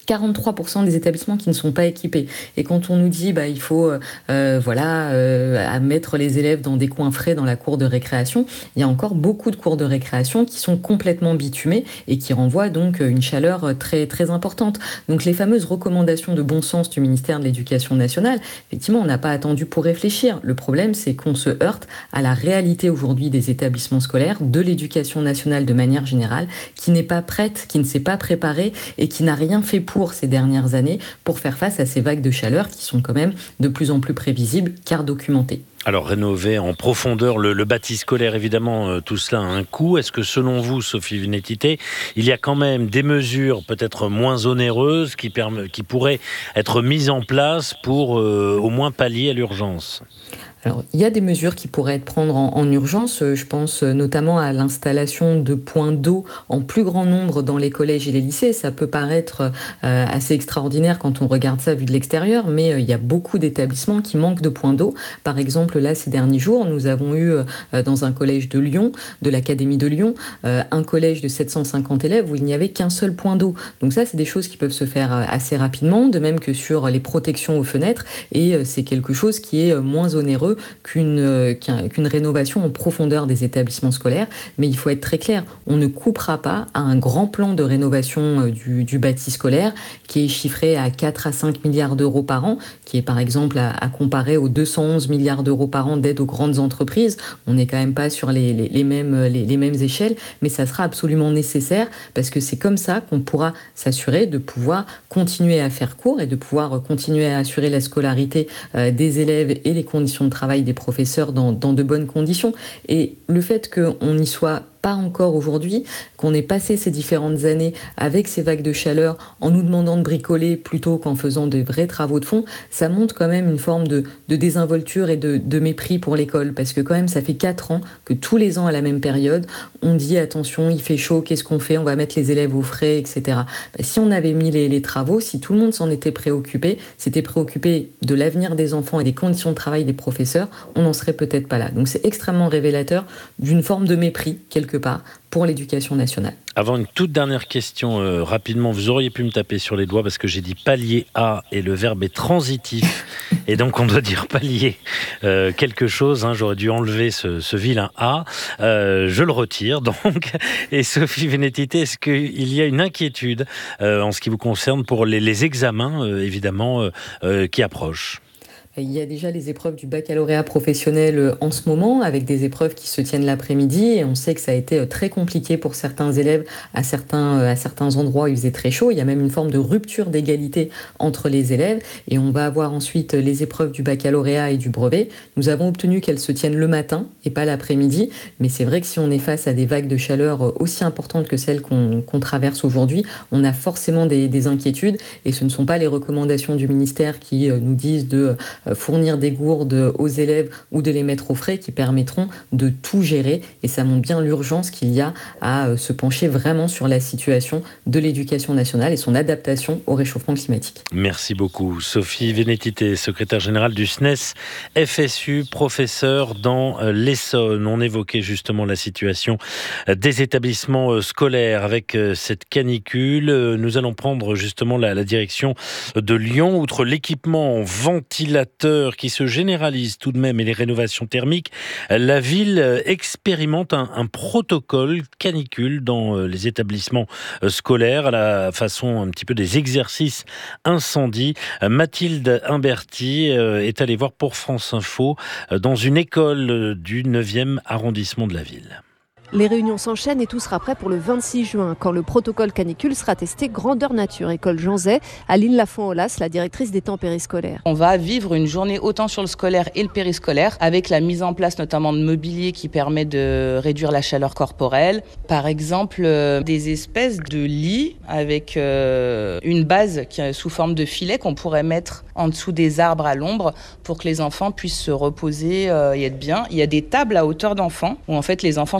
quarante-trois pour cent des établissements qui ne sont pas équipés. Et quand on nous dit bah il faut euh, voilà euh, à mettre les élèves dans des coins frais dans la cour de récréation, il y a encore beaucoup de cours de récréation qui sont complètement bitumés et qui renvoient donc une chaleur très très importante. Donc les fameuses recommandations de bon sens du ministère de l'Éducation nationale, effectivement, on n'a pas attendu pour réfléchir. Le problème, c'est qu'on se heurte à la réalité aujourd'hui des établissements scolaires, de l'éducation nationale de manière générale, qui n'est pas prête, qui ne s'est pas préparée et qui n'a rien fait pour Pour ces dernières années pour faire face à ces vagues de chaleur qui sont quand même de plus en plus prévisibles car documentées. Alors rénover en profondeur le, le bâti scolaire, évidemment, euh, tout cela a un coût. Est-ce que selon vous, Sophie Vénétité, il y a quand même des mesures peut-être moins onéreuses qui, permet, qui pourraient être mises en place pour euh, au moins pallier à l'urgence ? Alors, il y a des mesures qui pourraient être prises en, en urgence. Je pense notamment à l'installation de points d'eau en plus grand nombre dans les collèges et les lycées. Ça peut paraître euh, assez extraordinaire quand on regarde ça vu de l'extérieur, mais euh, il y a beaucoup d'établissements qui manquent de points d'eau. Par exemple, là, ces derniers jours, nous avons eu euh, dans un collège de Lyon, de l'Académie de Lyon, euh, un collège de sept cent cinquante élèves où il n'y avait qu'un seul point d'eau. Donc ça, c'est des choses qui peuvent se faire euh, assez rapidement, de même que sur les protections aux fenêtres. Et euh, c'est quelque chose qui est euh, moins onéreux Qu'une, qu'une rénovation en profondeur des établissements scolaires. Mais il faut être très clair, on ne coupera pas à un grand plan de rénovation du, du bâti scolaire qui est chiffré à quatre à cinq milliards d'euros par an, qui est par exemple à, à comparer aux deux cent onze milliards d'euros par an d'aide aux grandes entreprises. On n'est quand même pas sur les, les, les, mêmes, les, les mêmes échelles, mais ça sera absolument nécessaire parce que c'est comme ça qu'on pourra s'assurer de pouvoir continuer à faire cours et de pouvoir continuer à assurer la scolarité euh, des élèves et les conditions de travail des professeurs dans, dans de bonnes conditions. Et le fait qu'on n'y soit pas encore aujourd'hui, qu'on ait passé ces différentes années avec ces vagues de chaleur en nous demandant de bricoler plutôt qu'en faisant de vrais travaux de fond, ça montre quand même une forme de, de désinvolture et de, de mépris pour l'école, parce que quand même ça fait quatre ans que tous les ans à la même période, on dit attention, il fait chaud, qu'est-ce qu'on fait, on va mettre les élèves au frais, et cetera. Ben, si on avait mis les, les travaux, si tout le monde s'en était préoccupé, s'était préoccupé de l'avenir des enfants et des conditions de travail des professeurs, on n'en serait peut-être pas là. Donc c'est extrêmement révélateur d'une forme de mépris, quelque part, pour l'éducation nationale. Avant une toute dernière question, euh, rapidement, vous auriez pu me taper sur les doigts parce que j'ai dit pallier à et le verbe est transitif et donc on doit dire pallier euh, quelque chose. Hein, j'aurais dû enlever ce, ce vilain a. Euh, je le retire donc. Et Sophie Vénétité, est-ce qu'il y a une inquiétude euh, en ce qui vous concerne pour les, les examens, euh, évidemment, euh, euh, qui approchent ? Il y a déjà les épreuves du baccalauréat professionnel en ce moment, avec des épreuves qui se tiennent l'après-midi. Et on sait que ça a été très compliqué pour certains élèves à certains, à certains endroits où il faisait très chaud. Il y a même une forme de rupture d'égalité entre les élèves. Et on va avoir ensuite les épreuves du baccalauréat et du brevet. Nous avons obtenu qu'elles se tiennent le matin et pas l'après-midi. Mais c'est vrai que si on est face à des vagues de chaleur aussi importantes que celles qu'on, qu'on traverse aujourd'hui, on a forcément des, des inquiétudes. Et ce ne sont pas les recommandations du ministère qui nous disent de fournir des gourdes aux élèves ou de les mettre au frais qui permettront de tout gérer. Et ça montre bien l'urgence qu'il y a à se pencher vraiment sur la situation de l'éducation nationale et son adaptation au réchauffement climatique. Merci beaucoup. Sophie Vénétité, secrétaire générale du S N E S F S U, professeure dans l'Essonne. On évoquait justement la situation des établissements scolaires avec cette canicule. Nous allons prendre justement la, la direction de Lyon. Outre l'équipement en ventilateur qui se généralise tout de même et les rénovations thermiques, la ville expérimente un, un protocole canicule dans les établissements scolaires à la façon un petit peu des exercices incendie. Mathilde Imberti est allée voir pour France Info dans une école du neuvième arrondissement de la ville. Les réunions s'enchaînent et tout sera prêt pour le vingt-six juin, quand le protocole canicule sera testé grandeur nature. École Jean Zay, Aline Lafont-Olas, la directrice des temps périscolaires. On va vivre une journée autant sur le scolaire et le périscolaire, avec la mise en place notamment de mobilier qui permet de réduire la chaleur corporelle. Par exemple, euh, des espèces de lits avec euh, une base qui est sous forme de filet qu'on pourrait mettre en dessous des arbres à l'ombre pour que les enfants puissent se reposer euh, et être bien. Il y a des tables à hauteur d'enfants où en fait les enfants sur le temps scolaire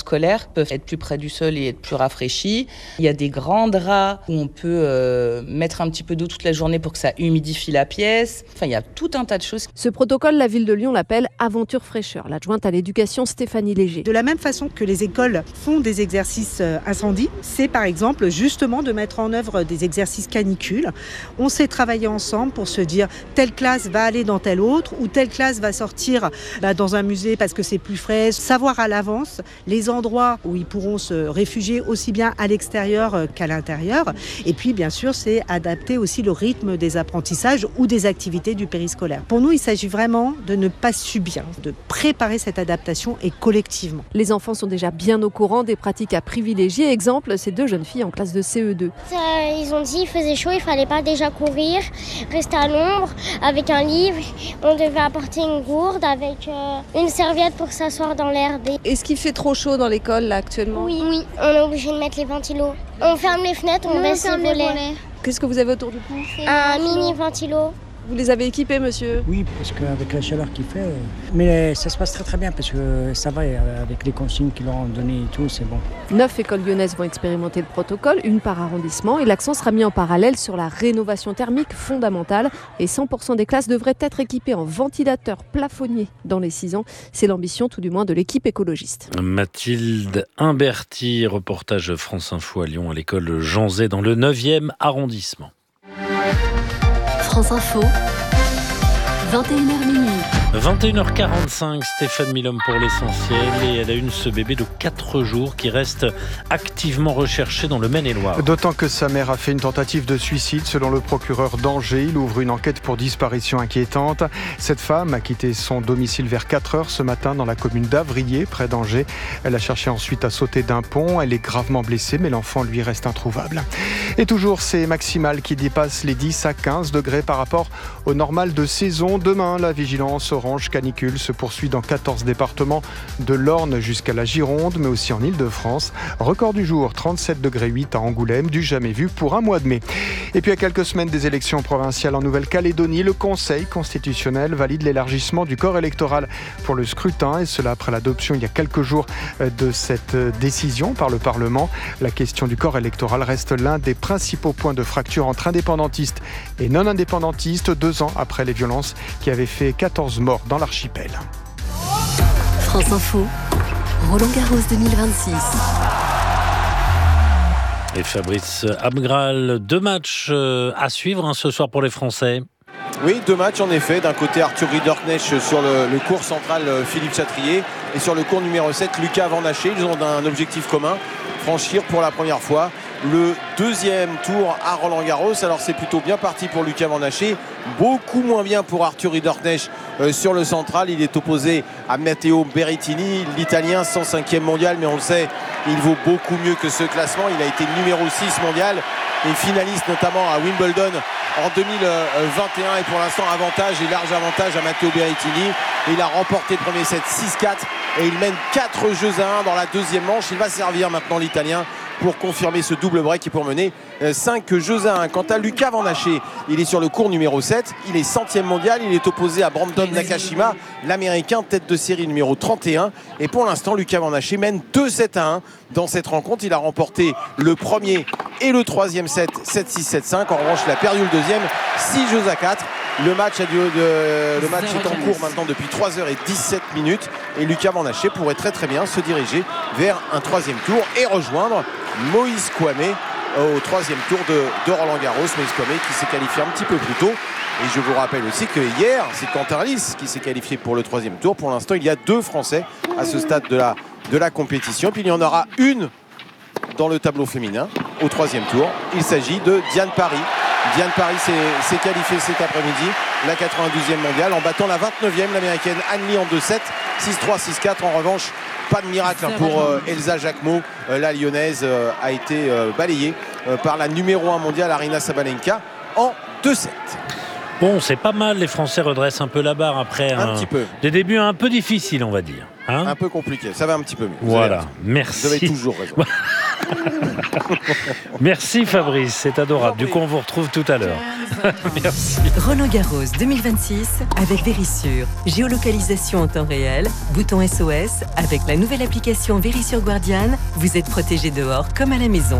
scolaires peuvent être plus près du sol et être plus rafraîchis. Il y a des grands draps où on peut euh, mettre un petit peu d'eau toute la journée pour que ça humidifie la pièce. Enfin, il y a tout un tas de choses. Ce protocole, la ville de Lyon l'appelle Aventure Fraîcheur. L'adjointe à l'éducation, Stéphanie Léger. De la même façon que les écoles font des exercices incendie, c'est par exemple justement de mettre en œuvre des exercices canicules. On sait travailler ensemble pour se dire telle classe va aller dans telle autre ou telle classe va sortir bah, dans un musée parce que c'est plus frais. Savoir à l'avance les endroits où ils pourront se réfugier aussi bien à l'extérieur qu'à l'intérieur. Et puis bien sûr, c'est adapter aussi le rythme des apprentissages ou des activités du périscolaire. Pour nous, il s'agit vraiment de ne pas subir, de préparer cette adaptation et collectivement. Les enfants sont déjà bien au courant des pratiques à privilégier. Exemple, ces deux jeunes filles en classe de C E deux. Euh, ils ont dit qu'il faisait chaud, il fallait pas déjà courir, rester à l'ombre avec un livre. On devait apporter une gourde avec euh, une serviette pour s'asseoir dans l'herbe. Est-ce qu'il fait trop chaud dans l'école là actuellement ? Oui, oui, on est obligé de mettre les ventilos. On ferme les fenêtres, on, on baisse les volets. volets. Qu'est-ce que vous avez autour du cou ? Un mini ventilo. Vous les avez équipés, monsieur ? Oui, parce qu'avec la chaleur qu'il fait, mais ça se passe très très bien parce que ça va, avec les consignes qu'ils leur ont données et tout, c'est bon. Neuf écoles lyonnaises vont expérimenter le protocole, une par arrondissement, et l'accent sera mis en parallèle sur la rénovation thermique fondamentale. Et cent pour cent des classes devraient être équipées en ventilateurs plafonniers dans les six ans. C'est l'ambition, tout du moins, de l'équipe écologiste. Mathilde Imberti, reportage France Info à Lyon, à l'école Jean Zay, dans le neuvième arrondissement. France Info, vingt et une heures minuit. vingt et une heures quarante-cinq, Stéphane Milhomme pour l'essentiel. Et elle a une ce bébé de quatre jours qui reste activement recherché dans le Maine-et-Loire. D'autant que sa mère a fait une tentative de suicide. Selon le procureur d'Angers, il ouvre une enquête pour disparition inquiétante. Cette femme a quitté son domicile vers quatre heures ce matin dans la commune d'Avrier, près d'Angers. Elle a cherché ensuite à sauter d'un pont. Elle est gravement blessée, mais l'enfant, lui, reste introuvable. Et toujours ces maximales qui dépassent les dix à quinze degrés par rapport au normal de saison. Demain, la vigilance orange canicule se poursuit dans quatorze départements, de l'Orne jusqu'à la Gironde, mais aussi en Ile-de-France. Record du jour, trente-sept degrés huit à Angoulême, du jamais vu pour un mois de mai. Et puis à quelques semaines des élections provinciales en Nouvelle-Calédonie, le Conseil constitutionnel valide l'élargissement du corps électoral pour le scrutin, et cela après l'adoption il y a quelques jours de cette décision par le Parlement. La question du corps électoral reste l'un des principaux points de fracture entre indépendantistes et non-indépendantistes, deux ans après les violences qui avaient fait quatorze morts dans l'archipel. France Info, Roland Garros deux mille vingt-six. Et Fabrice Abgral, deux matchs à suivre hein, ce soir pour les Français. Oui, deux matchs en effet. D'un côté, Arthur Ridderknecht sur le, le court central Philippe Chatrier, et sur le court numéro sept, Lucas Van Haché. Ils ont un objectif commun, franchir pour la première fois le deuxième tour à Roland-Garros. Alors c'est plutôt bien parti pour Lucas Van Haché, beaucoup moins bien pour Arthur Ridderknecht euh, sur le central. Il est opposé à Matteo Berrettini, l'Italien, cent cinquième mondial, mais on le sait, il vaut beaucoup mieux que ce classement. Il a été numéro six mondial et finaliste notamment à Wimbledon en deux mille vingt et un, et pour l'instant avantage et large avantage à Matteo Berrettini. Il a remporté le premier set six quatre et il mène quatre jeux à un dans la deuxième manche. Il va servir maintenant l'Italien pour confirmer ce double break et pour mener cinq jeux à un. Quant à Lucas Van Haché, il est sur le court numéro sept, il est centième mondial, il est opposé à Brandon Nakashima, l'Américain, tête de série numéro trente et un, et pour l'instant Lucas Van Haché mène deux sept à un dans cette rencontre. Il a remporté le premier et le troisième set, sept six sept cinq. En revanche, il a perdu le deuxième, six jeux à quatre. Le match, a dû, de, le match est en cours maintenant depuis trois heures dix-sept minutes, et Lucas Van Haché pourrait très très bien se diriger vers un troisième tour et rejoindre Moïse Kouamé au troisième tour de, de Roland-Garros. Moïse Kouamé qui s'est qualifié un petit peu plus tôt. Et je vous rappelle aussi que hier, c'est Quentin Risse qui s'est qualifié pour le troisième tour. Pour l'instant, il y a deux Français à ce stade de la, de la compétition. Puis il y en aura une dans le tableau féminin au troisième tour. Il s'agit de Diane Paris. Diane Paris s'est qualifiée cet après-midi, la quatre-vingt-douzième mondiale, en battant la vingt-neuvième, l'américaine Anne Lee en deux sept, six trois, six quatre. En revanche, pas de miracle hein, pour euh, Elsa Jacquemot. Euh, la lyonnaise euh, a été euh, balayée euh, par la numéro un mondiale Aryna Sabalenka en deux sept. Bon, c'est pas mal, les Français redressent un peu la barre après un, un petit peu. Des débuts un peu difficiles, on va dire. Hein, un peu compliqué, ça va un petit peu mieux. Voilà, merci. Vous avez toujours raison. Merci Fabrice, c'est adorable. Du coup, on vous retrouve tout à l'heure. Merci. Roland Garros deux mille vingt-six avec Vérissure. Géolocalisation en temps réel, bouton S O S. Avec la nouvelle application Vérissure Guardian, vous êtes protégé dehors comme à la maison.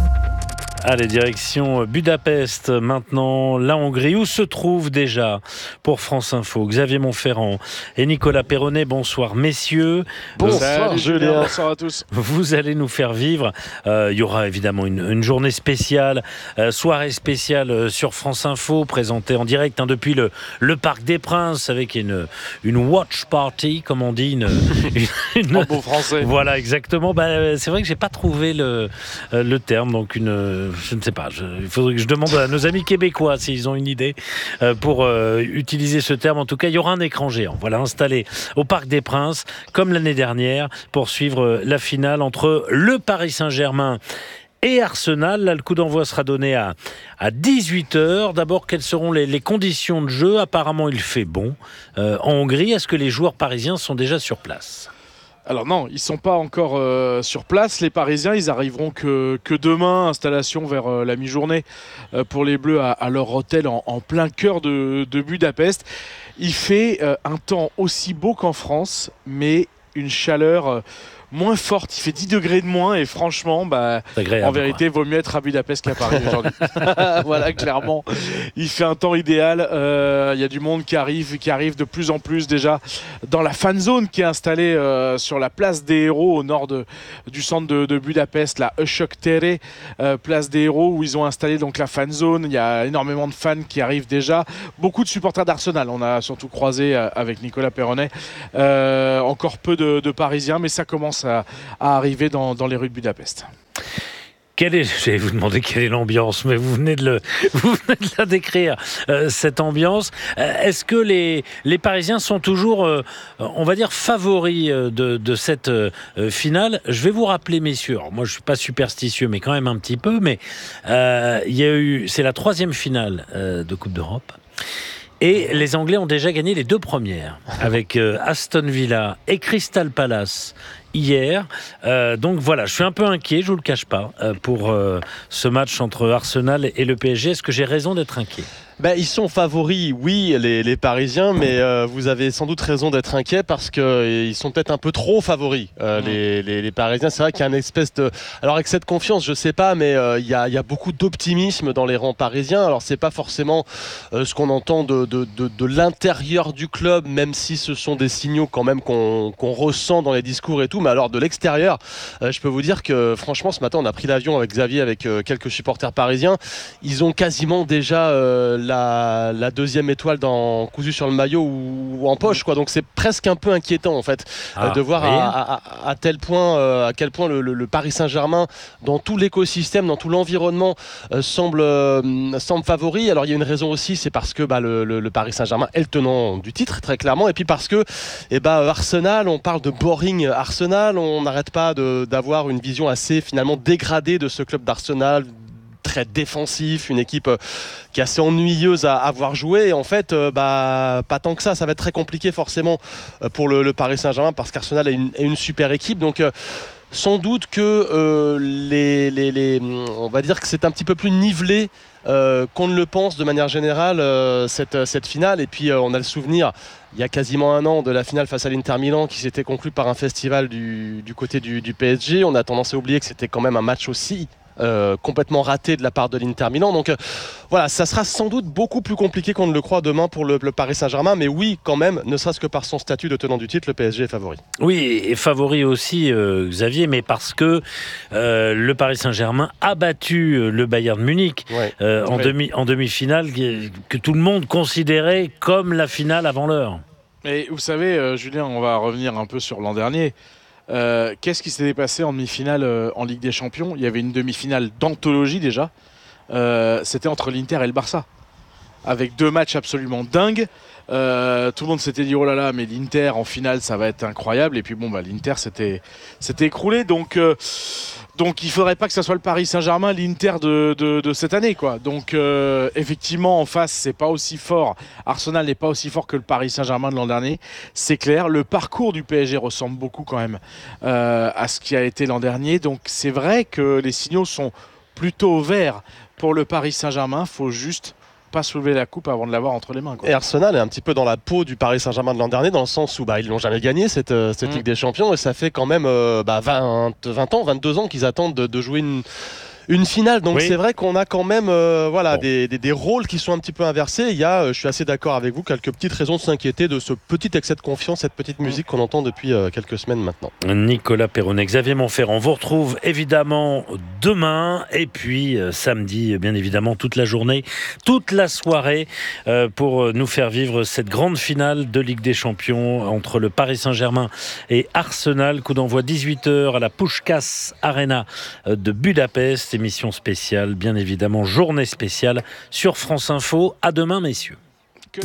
Allez, direction Budapest maintenant, la Hongrie, où se trouve déjà pour France Info Xavier Montferrand et Nicolas Perronnet. Bonsoir messieurs. Bonsoir euh, Julien, bonsoir à tous. Vous allez nous faire vivre, euh, il y aura évidemment une, une journée spéciale, euh, soirée spéciale euh, sur France Info, présentée en direct hein, depuis le, le Parc des Princes avec une, une watch party, comme on dit. Une, une, une... En beau français. Voilà, exactement. Bah, c'est vrai que j'ai pas trouvé le, euh, le terme, donc une... Je ne sais pas, je, il faudrait que je demande à nos amis québécois s'ils ont une idée euh, pour euh, utiliser ce terme. En tout cas, il y aura un écran géant, voilà, installé au Parc des Princes, comme l'année dernière, pour suivre la finale entre le Paris Saint-Germain et Arsenal. Là, le coup d'envoi sera donné à, à dix-huit heures. D'abord, quelles seront les, les conditions de jeu ? Apparemment, il fait bon. Euh, en Hongrie, est-ce que les joueurs parisiens sont déjà sur place ? Alors non, ils ne sont pas encore euh, sur place. Les Parisiens, ils arriveront que, que demain, installation vers euh, la mi-journée euh, pour les Bleus à, à leur hôtel en, en plein cœur de, de Budapest. Il fait euh, un temps aussi beau qu'en France, mais une chaleur euh, moins forte. Il fait dix degrés de moins et franchement, bah, agréable, en vérité, quoi. Vaut mieux être à Budapest qu'à Paris aujourd'hui. Voilà, clairement. Il fait un temps idéal. Il euh, y a du monde qui arrive, qui arrive de plus en plus déjà dans la fan zone qui est installée euh, sur la place des Héros au nord de, du centre de, de Budapest, la Öszök Tere, euh, place des Héros, où ils ont installé donc la fan zone. Il y a énormément de fans qui arrivent déjà. Beaucoup de supporters d'Arsenal. On a surtout croisé euh, avec Nicolas Perronnet. Euh, encore peu de, de Parisiens, mais ça commence à, à arriver dans, dans les rues de Budapest. Quelle est, je vais vous demander quelle est l'ambiance, mais vous venez de, le, vous venez de la décrire, euh, cette ambiance. Euh, est-ce que les, les Parisiens sont toujours, euh, on va dire, favoris de, de cette euh, finale ? Je vais vous rappeler, messieurs, alors moi je ne suis pas superstitieux, mais quand même un petit peu, mais euh, il y a eu, c'est la troisième finale euh, de Coupe d'Europe. Et les Anglais ont déjà gagné les deux premières, avec euh, Aston Villa et Crystal Palace hier. Euh, donc voilà, je suis un peu inquiet, je vous le cache pas, euh, pour euh, ce match entre Arsenal et le P S G. Est-ce que j'ai raison d'être inquiet ? Ben, ils sont favoris, oui, les, les Parisiens, mais euh, vous avez sans doute raison d'être inquiet parce qu'ils euh, sont peut-être un peu trop favoris, euh, mmh. les, les, les Parisiens. C'est vrai qu'il y a une espèce de... Alors avec cette confiance, je sais pas, mais euh, il y a, y a beaucoup d'optimisme dans les rangs parisiens. Alors c'est pas forcément euh, ce qu'on entend de, de, de, de l'intérieur du club, même si ce sont des signaux quand même qu'on, qu'on ressent dans les discours et tout, mais alors de l'extérieur, euh, je peux vous dire que franchement, ce matin, on a pris l'avion avec Xavier, avec euh, quelques supporters parisiens. Ils ont quasiment déjà... Euh, La, la deuxième étoile dans, cousue sur le maillot ou, ou en poche, quoi. Donc c'est presque un peu inquiétant en fait ah, euh, de voir à, à, à tel point euh, à quel point le, le, le Paris Saint-Germain dans tout l'écosystème, dans tout l'environnement euh, semble, euh, semble favori. Alors il y a une raison aussi, c'est parce que bah, le, le, le Paris Saint-Germain est le tenant du titre très clairement, et puis parce que eh bah, Arsenal, on parle de boring Arsenal, on n'arrête pas de, d'avoir une vision assez finalement dégradée de ce club d'Arsenal, très défensif, une équipe qui est assez ennuyeuse à avoir joué. Et en fait, euh, bah, pas tant que ça. Ça va être très compliqué forcément pour le, le Paris Saint-Germain parce qu'Arsenal est une, est une super équipe. Donc, euh, sans doute que euh, les, les, les, on va dire que c'est un petit peu plus nivelé euh, qu'on ne le pense de manière générale euh, cette, cette finale. Et puis, euh, on a le souvenir il y a quasiment un an de la finale face à l'Inter Milan qui s'était conclue par un festival du, du côté du, du P S G. On a tendance à oublier que c'était quand même un match aussi Euh, complètement raté de la part de l'Inter Milan. Donc euh, voilà, ça sera sans doute beaucoup plus compliqué qu'on ne le croit demain pour le, le Paris Saint-Germain, mais oui, quand même, ne serait-ce que par son statut de tenant du titre, le P S G est favori. Oui, et favori aussi, euh, Xavier, mais parce que euh, le Paris Saint-Germain a battu euh, le Bayern Munich ouais, euh, en, demi, en demi-finale, que, que tout le monde considérait comme la finale avant l'heure. Et vous savez, euh, Julien, on va revenir un peu sur l'an dernier. Euh, qu'est-ce qui s'était passé en demi-finale euh, en Ligue des Champions ? Il y avait une demi-finale d'anthologie déjà. Euh, c'était entre l'Inter et le Barça, avec deux matchs absolument dingues. Euh, tout le monde s'était dit oh là là, mais l'Inter en finale ça va être incroyable. Et puis bon bah l'Inter s'était, s'était écroulé. Donc euh, Donc il ne faudrait pas que ça soit le Paris Saint-Germain, l'Inter de, de, de cette année, quoi. Donc euh, effectivement, en face, c'est pas aussi fort. Arsenal n'est pas aussi fort que le Paris Saint-Germain de l'an dernier, c'est clair. Le parcours du P S G ressemble beaucoup quand même euh, à ce qui a été l'an dernier. Donc c'est vrai que les signaux sont plutôt verts pour le Paris Saint-Germain. Faut juste pas soulever la coupe avant de l'avoir entre les mains, quoi. Et Arsenal est un petit peu dans la peau du Paris Saint-Germain de l'an dernier, dans le sens où bah, ils l'ont jamais gagné cette, cette mmh. Ligue des Champions, et ça fait quand même euh, bah, vingt, vingt ans, vingt-deux ans qu'ils attendent de, de jouer une, une finale. Donc oui. C'est vrai qu'on a quand même euh, voilà, bon. des, des, des rôles qui sont un petit peu inversés. Il y a, euh, je suis assez d'accord avec vous, quelques petites raisons de s'inquiéter de ce petit excès de confiance, cette petite musique qu'on entend depuis euh, quelques semaines maintenant. Nicolas Perronnet, Xavier Montferrand, on vous retrouve évidemment demain et puis euh, samedi, bien évidemment, toute la journée, toute la soirée euh, pour nous faire vivre cette grande finale de Ligue des Champions entre le Paris Saint-Germain et Arsenal. Coup d'envoi dix-huit heures à la Puskás Arena de Budapest. Émission spéciale, bien évidemment, journée spéciale sur France Info. À demain, messieurs. Que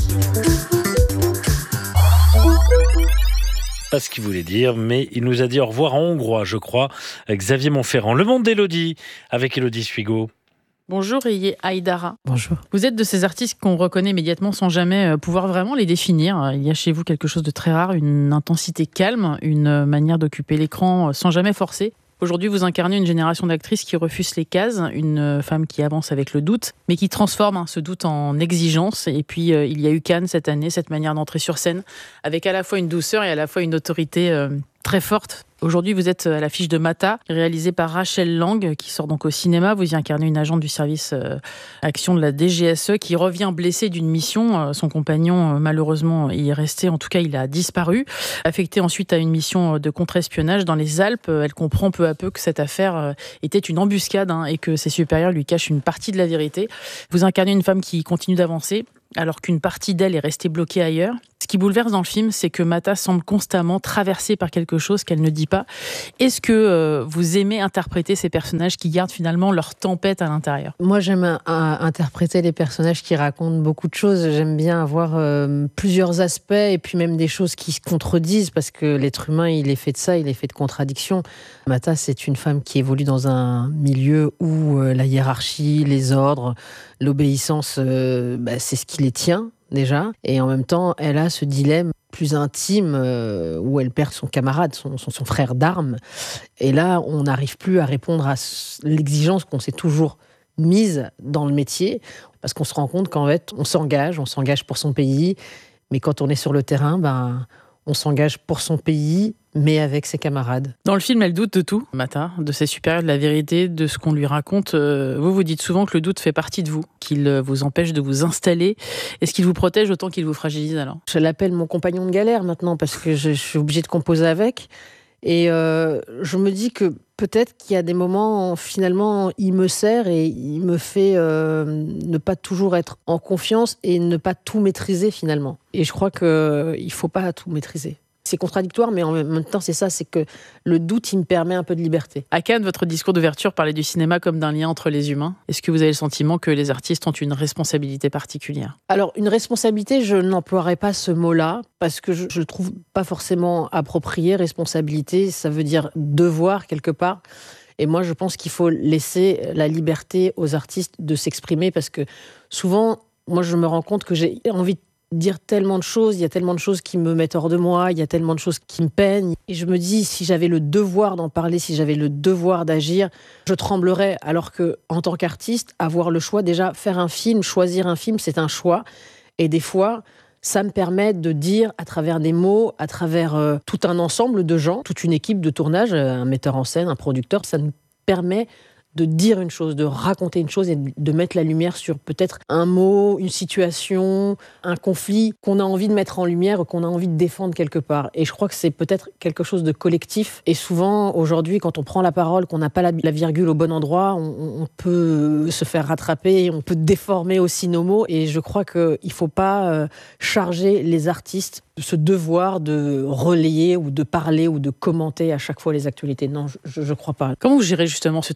pas ce qu'il voulait dire, mais il nous a dit au revoir en hongrois, je crois. Xavier Montferrand. Le monde d'Élodie, avec Élodie Suigo. Bonjour Iye Aïdara. Bonjour. Vous êtes de ces artistes qu'on reconnaît immédiatement sans jamais pouvoir vraiment les définir. Il y a chez vous quelque chose de très rare, une intensité calme, une manière d'occuper l'écran sans jamais forcer. Aujourd'hui, vous incarnez une génération d'actrices qui refusent les cases, une femme qui avance avec le doute, mais qui transforme hein, ce doute en exigence. Et puis, euh, il y a eu Cannes cette année, cette manière d'entrer sur scène, avec à la fois une douceur et à la fois une autorité euh, très forte. Aujourd'hui, vous êtes à l'affiche de Mata, réalisée par Rachel Lang, qui sort donc au cinéma. Vous y incarnez une agente du service euh, action de la D G S E qui revient blessée d'une mission. Euh, son compagnon, euh, malheureusement, y est resté. En tout cas, il a disparu. Affectée ensuite à une mission de contre-espionnage dans les Alpes, euh, elle comprend peu à peu que cette affaire euh, était une embuscade hein, et que ses supérieurs lui cachent une partie de la vérité. Vous incarnez une femme qui continue d'avancer, alors qu'une partie d'elle est restée bloquée ailleurs. Ce qui bouleverse dans le film, c'est que Mata semble constamment traversée par quelque chose qu'elle ne dit pas. Est-ce que euh, vous aimez interpréter ces personnages qui gardent finalement leur tempête à l'intérieur ? Moi, j'aime euh, interpréter les personnages qui racontent beaucoup de choses. J'aime bien avoir euh, plusieurs aspects et puis même des choses qui se contredisent parce que l'être humain, il est fait de ça, il est fait de contradictions. Mata, c'est une femme qui évolue dans un milieu où euh, la hiérarchie, les ordres, l'obéissance, euh, bah, c'est ce qui les tient déjà. Et en même temps, elle a ce dilemme plus intime euh, où elle perd son camarade, son, son, son frère d'armes. Et là, on n'arrive plus à répondre à l'exigence qu'on s'est toujours mise dans le métier parce qu'on se rend compte qu'en fait, on s'engage, on s'engage pour son pays. Mais quand on est sur le terrain, ben, on s'engage pour son pays, mais avec ses camarades. Dans le film, elle doute de tout, Mata, de ses supérieurs, de la vérité, de ce qu'on lui raconte. Vous, vous dites souvent que le doute fait partie de vous, qu'il vous empêche de vous installer. Est-ce qu'il vous protège autant qu'il vous fragilise alors ? Je l'appelle mon compagnon de galère maintenant, parce que je, je suis obligée de composer avec. Et euh, je me dis que peut-être qu'il y a des moments, finalement, il me sert et il me fait euh, ne pas toujours être en confiance et ne pas tout maîtriser finalement. Et je crois qu'il ne faut pas tout maîtriser. C'est contradictoire, mais en même temps, c'est ça, c'est que le doute, il me permet un peu de liberté. À Cannes, votre discours d'ouverture parlait du cinéma comme d'un lien entre les humains. Est-ce que vous avez le sentiment que les artistes ont une responsabilité particulière ? Alors, une responsabilité, je n'emploierais pas ce mot-là, parce que je ne le trouve pas forcément approprié. Responsabilité, ça veut dire devoir, quelque part. Et moi, je pense qu'il faut laisser la liberté aux artistes de s'exprimer, parce que souvent, moi, je me rends compte que j'ai envie de dire tellement de choses, il y a tellement de choses qui me mettent hors de moi, il y a tellement de choses qui me peignent. Et je me dis, si j'avais le devoir d'en parler, si j'avais le devoir d'agir, je tremblerais. Alors que, en tant qu'artiste, avoir le choix, déjà, faire un film, choisir un film, c'est un choix. Et des fois, ça me permet de dire, à travers des mots, à travers euh, tout un ensemble de gens, toute une équipe de tournage, un metteur en scène, un producteur, ça me permet de dire une chose, de raconter une chose et de mettre la lumière sur peut-être un mot, une situation, un conflit qu'on a envie de mettre en lumière ou qu'on a envie de défendre quelque part. Et je crois que c'est peut-être quelque chose de collectif. Et souvent, aujourd'hui, quand on prend la parole, qu'on n'a pas la, la virgule au bon endroit, on, on peut se faire rattraper, on peut déformer aussi nos mots. Et je crois qu'il ne faut pas euh, charger les artistes de ce devoir de relayer ou de parler ou de commenter à chaque fois les actualités. Non, je ne crois pas. Comment vous gérez justement ce tribunal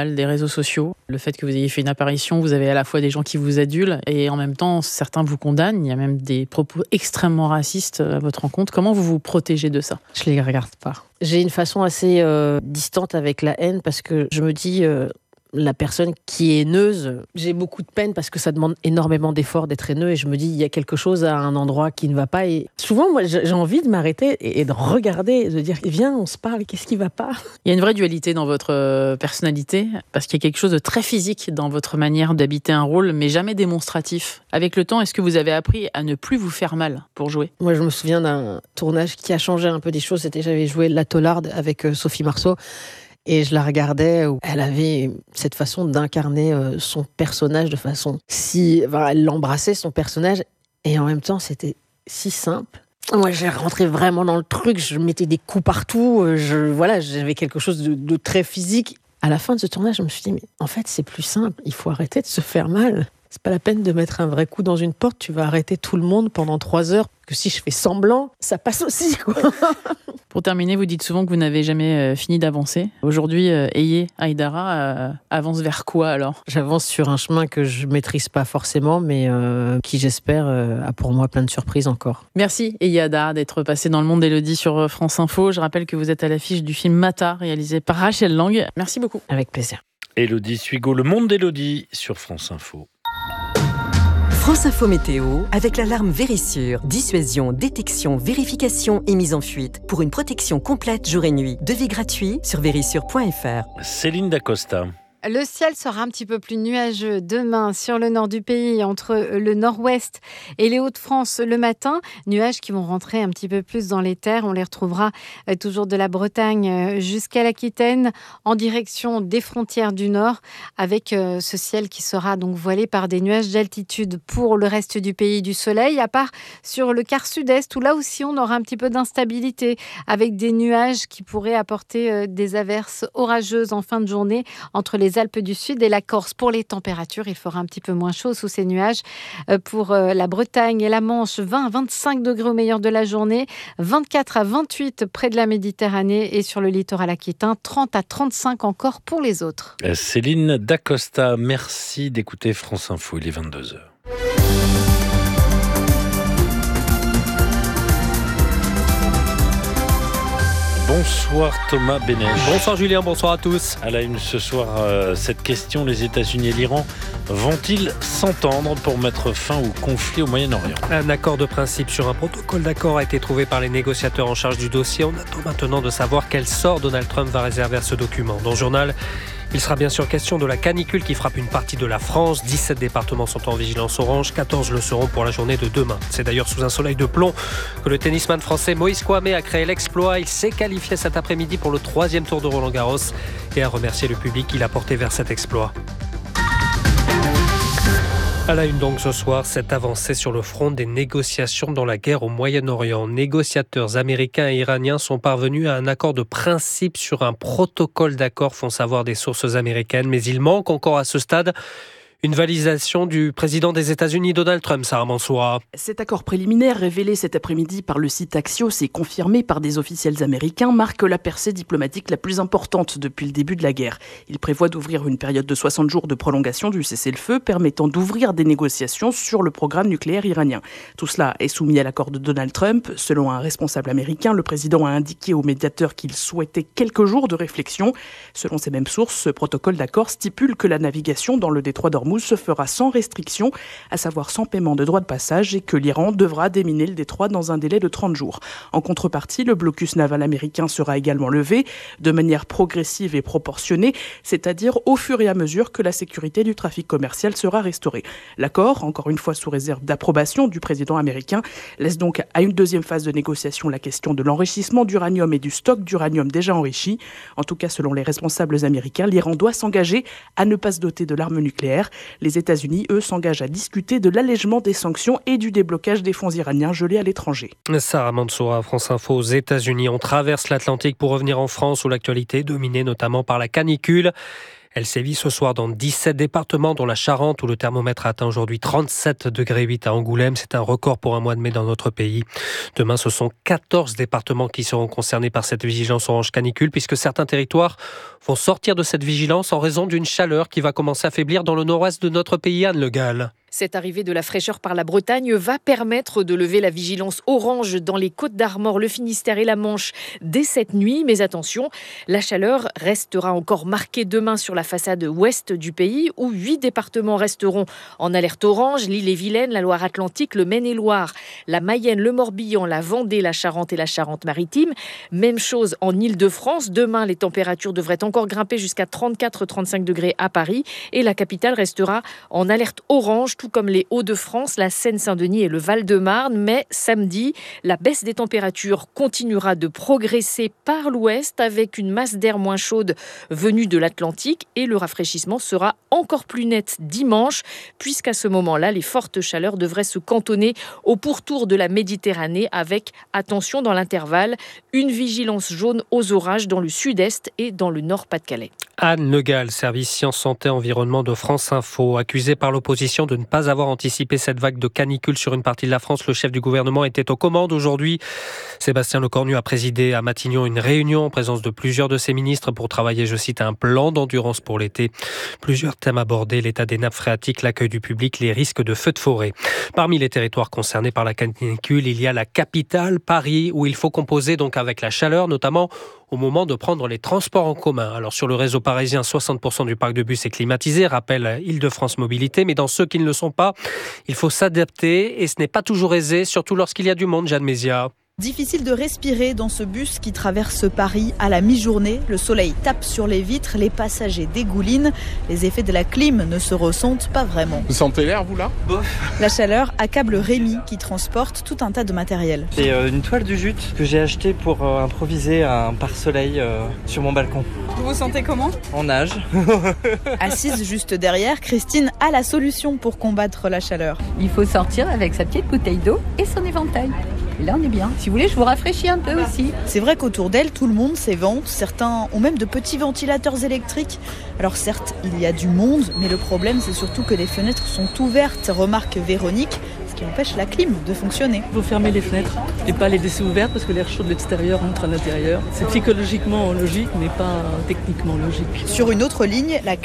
mal des réseaux sociaux. Le fait que vous ayez fait une apparition, vous avez à la fois des gens qui vous adulent et en même temps, certains vous condamnent. Il y a même des propos extrêmement racistes à votre encontre. Comment vous vous protégez de ça ? Je les regarde pas. J'ai une façon assez euh, distante avec la haine parce que je me dis... Euh, la personne qui est haineuse, j'ai beaucoup de peine parce que ça demande énormément d'efforts d'être haineux et je me dis il y a quelque chose à un endroit qui ne va pas et souvent moi j'ai envie de m'arrêter et de regarder, de dire viens on se parle, qu'est-ce qui va pas ? Il y a une vraie dualité dans votre personnalité parce qu'il y a quelque chose de très physique dans votre manière d'habiter un rôle mais jamais démonstratif. Avec le temps, est-ce que vous avez appris à ne plus vous faire mal pour jouer ? Moi je me souviens d'un tournage qui a changé un peu des choses, c'était j'avais joué La Taularde avec Sophie Marceau. Et je la regardais, où elle avait cette façon d'incarner son personnage de façon si... Enfin, elle l'embrassait, son personnage, et en même temps, c'était si simple. Moi, j'ai rentré vraiment dans le truc, je mettais des coups partout, je, voilà, j'avais quelque chose de, de très physique. À la fin de ce tournage, je me suis dit, mais en fait, c'est plus simple, il faut arrêter de se faire mal. C'est pas la peine de mettre un vrai coup dans une porte, tu vas arrêter tout le monde pendant trois heures, que si je fais semblant, ça passe aussi, quoi. Pour terminer, vous dites souvent que vous n'avez jamais euh, fini d'avancer. Aujourd'hui, euh, Eye Aïdara euh, avance vers quoi alors ? J'avance sur un chemin que je maîtrise pas forcément, mais euh, qui j'espère euh, a pour moi plein de surprises encore. Merci Eye Aïdara d'être passée dans le monde d'Élodie sur France Info. Je rappelle que vous êtes à l'affiche du film Mata, réalisé par Rachel Lang. Merci beaucoup. Avec plaisir. Élodie Suigo, le monde d'Élodie sur France Info. France Info Météo, avec l'alarme Vérissure. Dissuasion, détection, vérification et mise en fuite. Pour une protection complète jour et nuit. Devis gratuit sur vérissure point f r. Céline Dacosta. Le ciel sera un petit peu plus nuageux demain sur le nord du pays, entre le nord-ouest et les Hauts-de-France le matin. Nuages qui vont rentrer un petit peu plus dans les terres. On les retrouvera toujours de la Bretagne jusqu'à l'Aquitaine, en direction des frontières du nord, avec ce ciel qui sera donc voilé par des nuages d'altitude. Pour le reste du pays, du soleil, à part sur le quart sud-est, où là aussi on aura un petit peu d'instabilité, avec des nuages qui pourraient apporter des averses orageuses en fin de journée entre les Les Alpes du Sud et la Corse. Pour les températures, il fera un petit peu moins chaud sous ces nuages. Pour la Bretagne et la Manche, vingt à vingt-cinq degrés au meilleur de la journée, vingt-quatre à vingt-huit près de la Méditerranée et sur le littoral aquitain, trente à trente-cinq encore pour les autres. Céline Dacosta, merci d'écouter France Info, il est vingt-deux heures. Bonsoir Thomas Bénèche. Bonsoir Julien, bonsoir à tous. À la une ce soir, euh, cette question, les États-Unis et l'Iran vont-ils s'entendre pour mettre fin au conflit au Moyen-Orient ? Un accord de principe sur un protocole d'accord a été trouvé par les négociateurs en charge du dossier. On attend maintenant de savoir quel sort Donald Trump va réserver à ce document. Dans le journal, il sera bien sûr question de la canicule qui frappe une partie de la France. dix-sept départements sont en vigilance orange, quatorze le seront pour la journée de demain. C'est d'ailleurs sous un soleil de plomb que le tennisman français Moïse Kouamé a créé l'exploit. Il s'est qualifié cet après-midi pour le troisième tour de Roland-Garros et a remercié le public qui l'a porté vers cet exploit. À la une donc ce soir, cette avancée sur le front des négociations dans la guerre au Moyen-Orient. Négociateurs américains et iraniens sont parvenus à un accord de principe sur un protocole d'accord, font savoir des sources américaines. Mais il manque encore à ce stade une validation du président des États-Unis, Donald Trump, Sarah Mansoura. Cet accord préliminaire, révélé cet après-midi par le site Axios et confirmé par des officiels américains, marque la percée diplomatique la plus importante depuis le début de la guerre. Il prévoit d'ouvrir une période de soixante jours de prolongation du cessez-le-feu, permettant d'ouvrir des négociations sur le programme nucléaire iranien. Tout cela est soumis à l'accord de Donald Trump. Selon un responsable américain, le président a indiqué au médiateur qu'il souhaitait quelques jours de réflexion. Selon ces mêmes sources, ce protocole d'accord stipule que la navigation dans le détroit d'Ormuz se fera sans restriction, à savoir sans paiement de droits de passage, et que l'Iran devra déminer le détroit dans un délai de trente jours. En contrepartie, le blocus naval américain sera également levé de manière progressive et proportionnée, c'est-à-dire au fur et à mesure que la sécurité du trafic commercial sera restaurée. L'accord, encore une fois sous réserve d'approbation du président américain, laisse donc à une deuxième phase de négociation la question de l'enrichissement d'uranium et du stock d'uranium déjà enrichi. En tout cas, selon les responsables américains, l'Iran doit s'engager à ne pas se doter de l'arme nucléaire. Les États-Unis, eux, s'engagent à discuter de l'allègement des sanctions et du déblocage des fonds iraniens gelés à l'étranger. Sarah Mansoura, France Info. Aux États-Unis, on traverse l'Atlantique pour revenir en France où l'actualité est dominée notamment par la canicule. Elle sévit ce soir dans dix-sept départements, dont la Charente, où le thermomètre a atteint aujourd'hui trente-sept degrés huit à Angoulême. C'est un record pour un mois de mai dans notre pays. Demain, ce sont quatorze départements qui seront concernés par cette vigilance orange canicule, puisque certains territoires vont sortir de cette vigilance en raison d'une chaleur qui va commencer à faiblir dans le nord-ouest de notre pays, Anne Le Gall. Cette arrivée de la fraîcheur par la Bretagne va permettre de lever la vigilance orange dans les Côtes-d'Armor, le Finistère et la Manche dès cette nuit. Mais attention, la chaleur restera encore marquée demain sur la façade ouest du pays, où huit départements resteront en alerte orange: l'Ille-et-Vilaine, la Loire-Atlantique, le Maine-et-Loire, la Mayenne, le Morbihan, la Vendée, la Charente et la Charente-Maritime. Même chose en Île-de-France. Demain, les températures devraient encore grimper jusqu'à trente-quatre à trente-cinq degrés à Paris, et la capitale restera en alerte orange, tout comme les Hauts-de-France, la Seine-Saint-Denis et le Val-de-Marne. Mais samedi, la baisse des températures continuera de progresser par l'ouest, avec une masse d'air moins chaude venue de l'Atlantique, et le rafraîchissement sera encore plus net dimanche, puisqu'à ce moment-là, les fortes chaleurs devraient se cantonner au pourtour de la Méditerranée, avec, attention dans l'intervalle, une vigilance jaune aux orages dans le sud-est et dans le nord-Pas-de-Calais. Anne Le Gall, service Sciences, Santé, Environnement de France Info. Accusé par l'opposition de ne pas avoir anticipé cette vague de canicule sur une partie de la France, le chef du gouvernement était aux commandes aujourd'hui. Sébastien Lecornu a présidé à Matignon une réunion en présence de plusieurs de ses ministres pour travailler, je cite, un plan d'endurance pour l'été. Plusieurs thèmes abordés: l'état des nappes phréatiques, l'accueil du public, les risques de feux de forêt. Parmi les territoires concernés par la canicule, il y a la capitale, Paris, où il faut composer donc avec la chaleur, notamment au moment de prendre les transports en commun. Alors sur le réseau parisien, soixante pour cent du parc de bus est climatisé, rappelle Île-de-France Mobilité, mais dans ceux qui ne le sont pas, il faut s'adapter et ce n'est pas toujours aisé, surtout lorsqu'il y a du monde, Jeanne Mézia. Difficile de respirer dans ce bus qui traverse Paris à la mi-journée. Le soleil tape sur les vitres, les passagers dégoulinent. Les effets de la clim ne se ressentent pas vraiment. Vous sentez l'air, vous, là ? La chaleur accable Rémi qui transporte tout un tas de matériel. C'est une toile du jute que j'ai achetée pour improviser un pare-soleil sur mon balcon. Vous vous sentez comment ? En nage. Assise juste derrière, Christine a la solution pour combattre la chaleur. Il faut sortir avec sa petite bouteille d'eau et son éventail. Et là, on est bien. Si vous voulez, je vous rafraîchis un peu aussi. C'est vrai qu'autour d'elle, tout le monde s'évente. Certains ont même de petits ventilateurs électriques. Alors certes, il y a du monde, mais le problème, c'est surtout que les fenêtres sont ouvertes, remarque Véronique, ce qui empêche la clim de fonctionner. Il faut fermer les fenêtres et pas les laisser ouvertes parce que l'air chaud de l'extérieur entre à l'intérieur. C'est psychologiquement logique, mais pas techniquement logique. Sur une autre ligne, la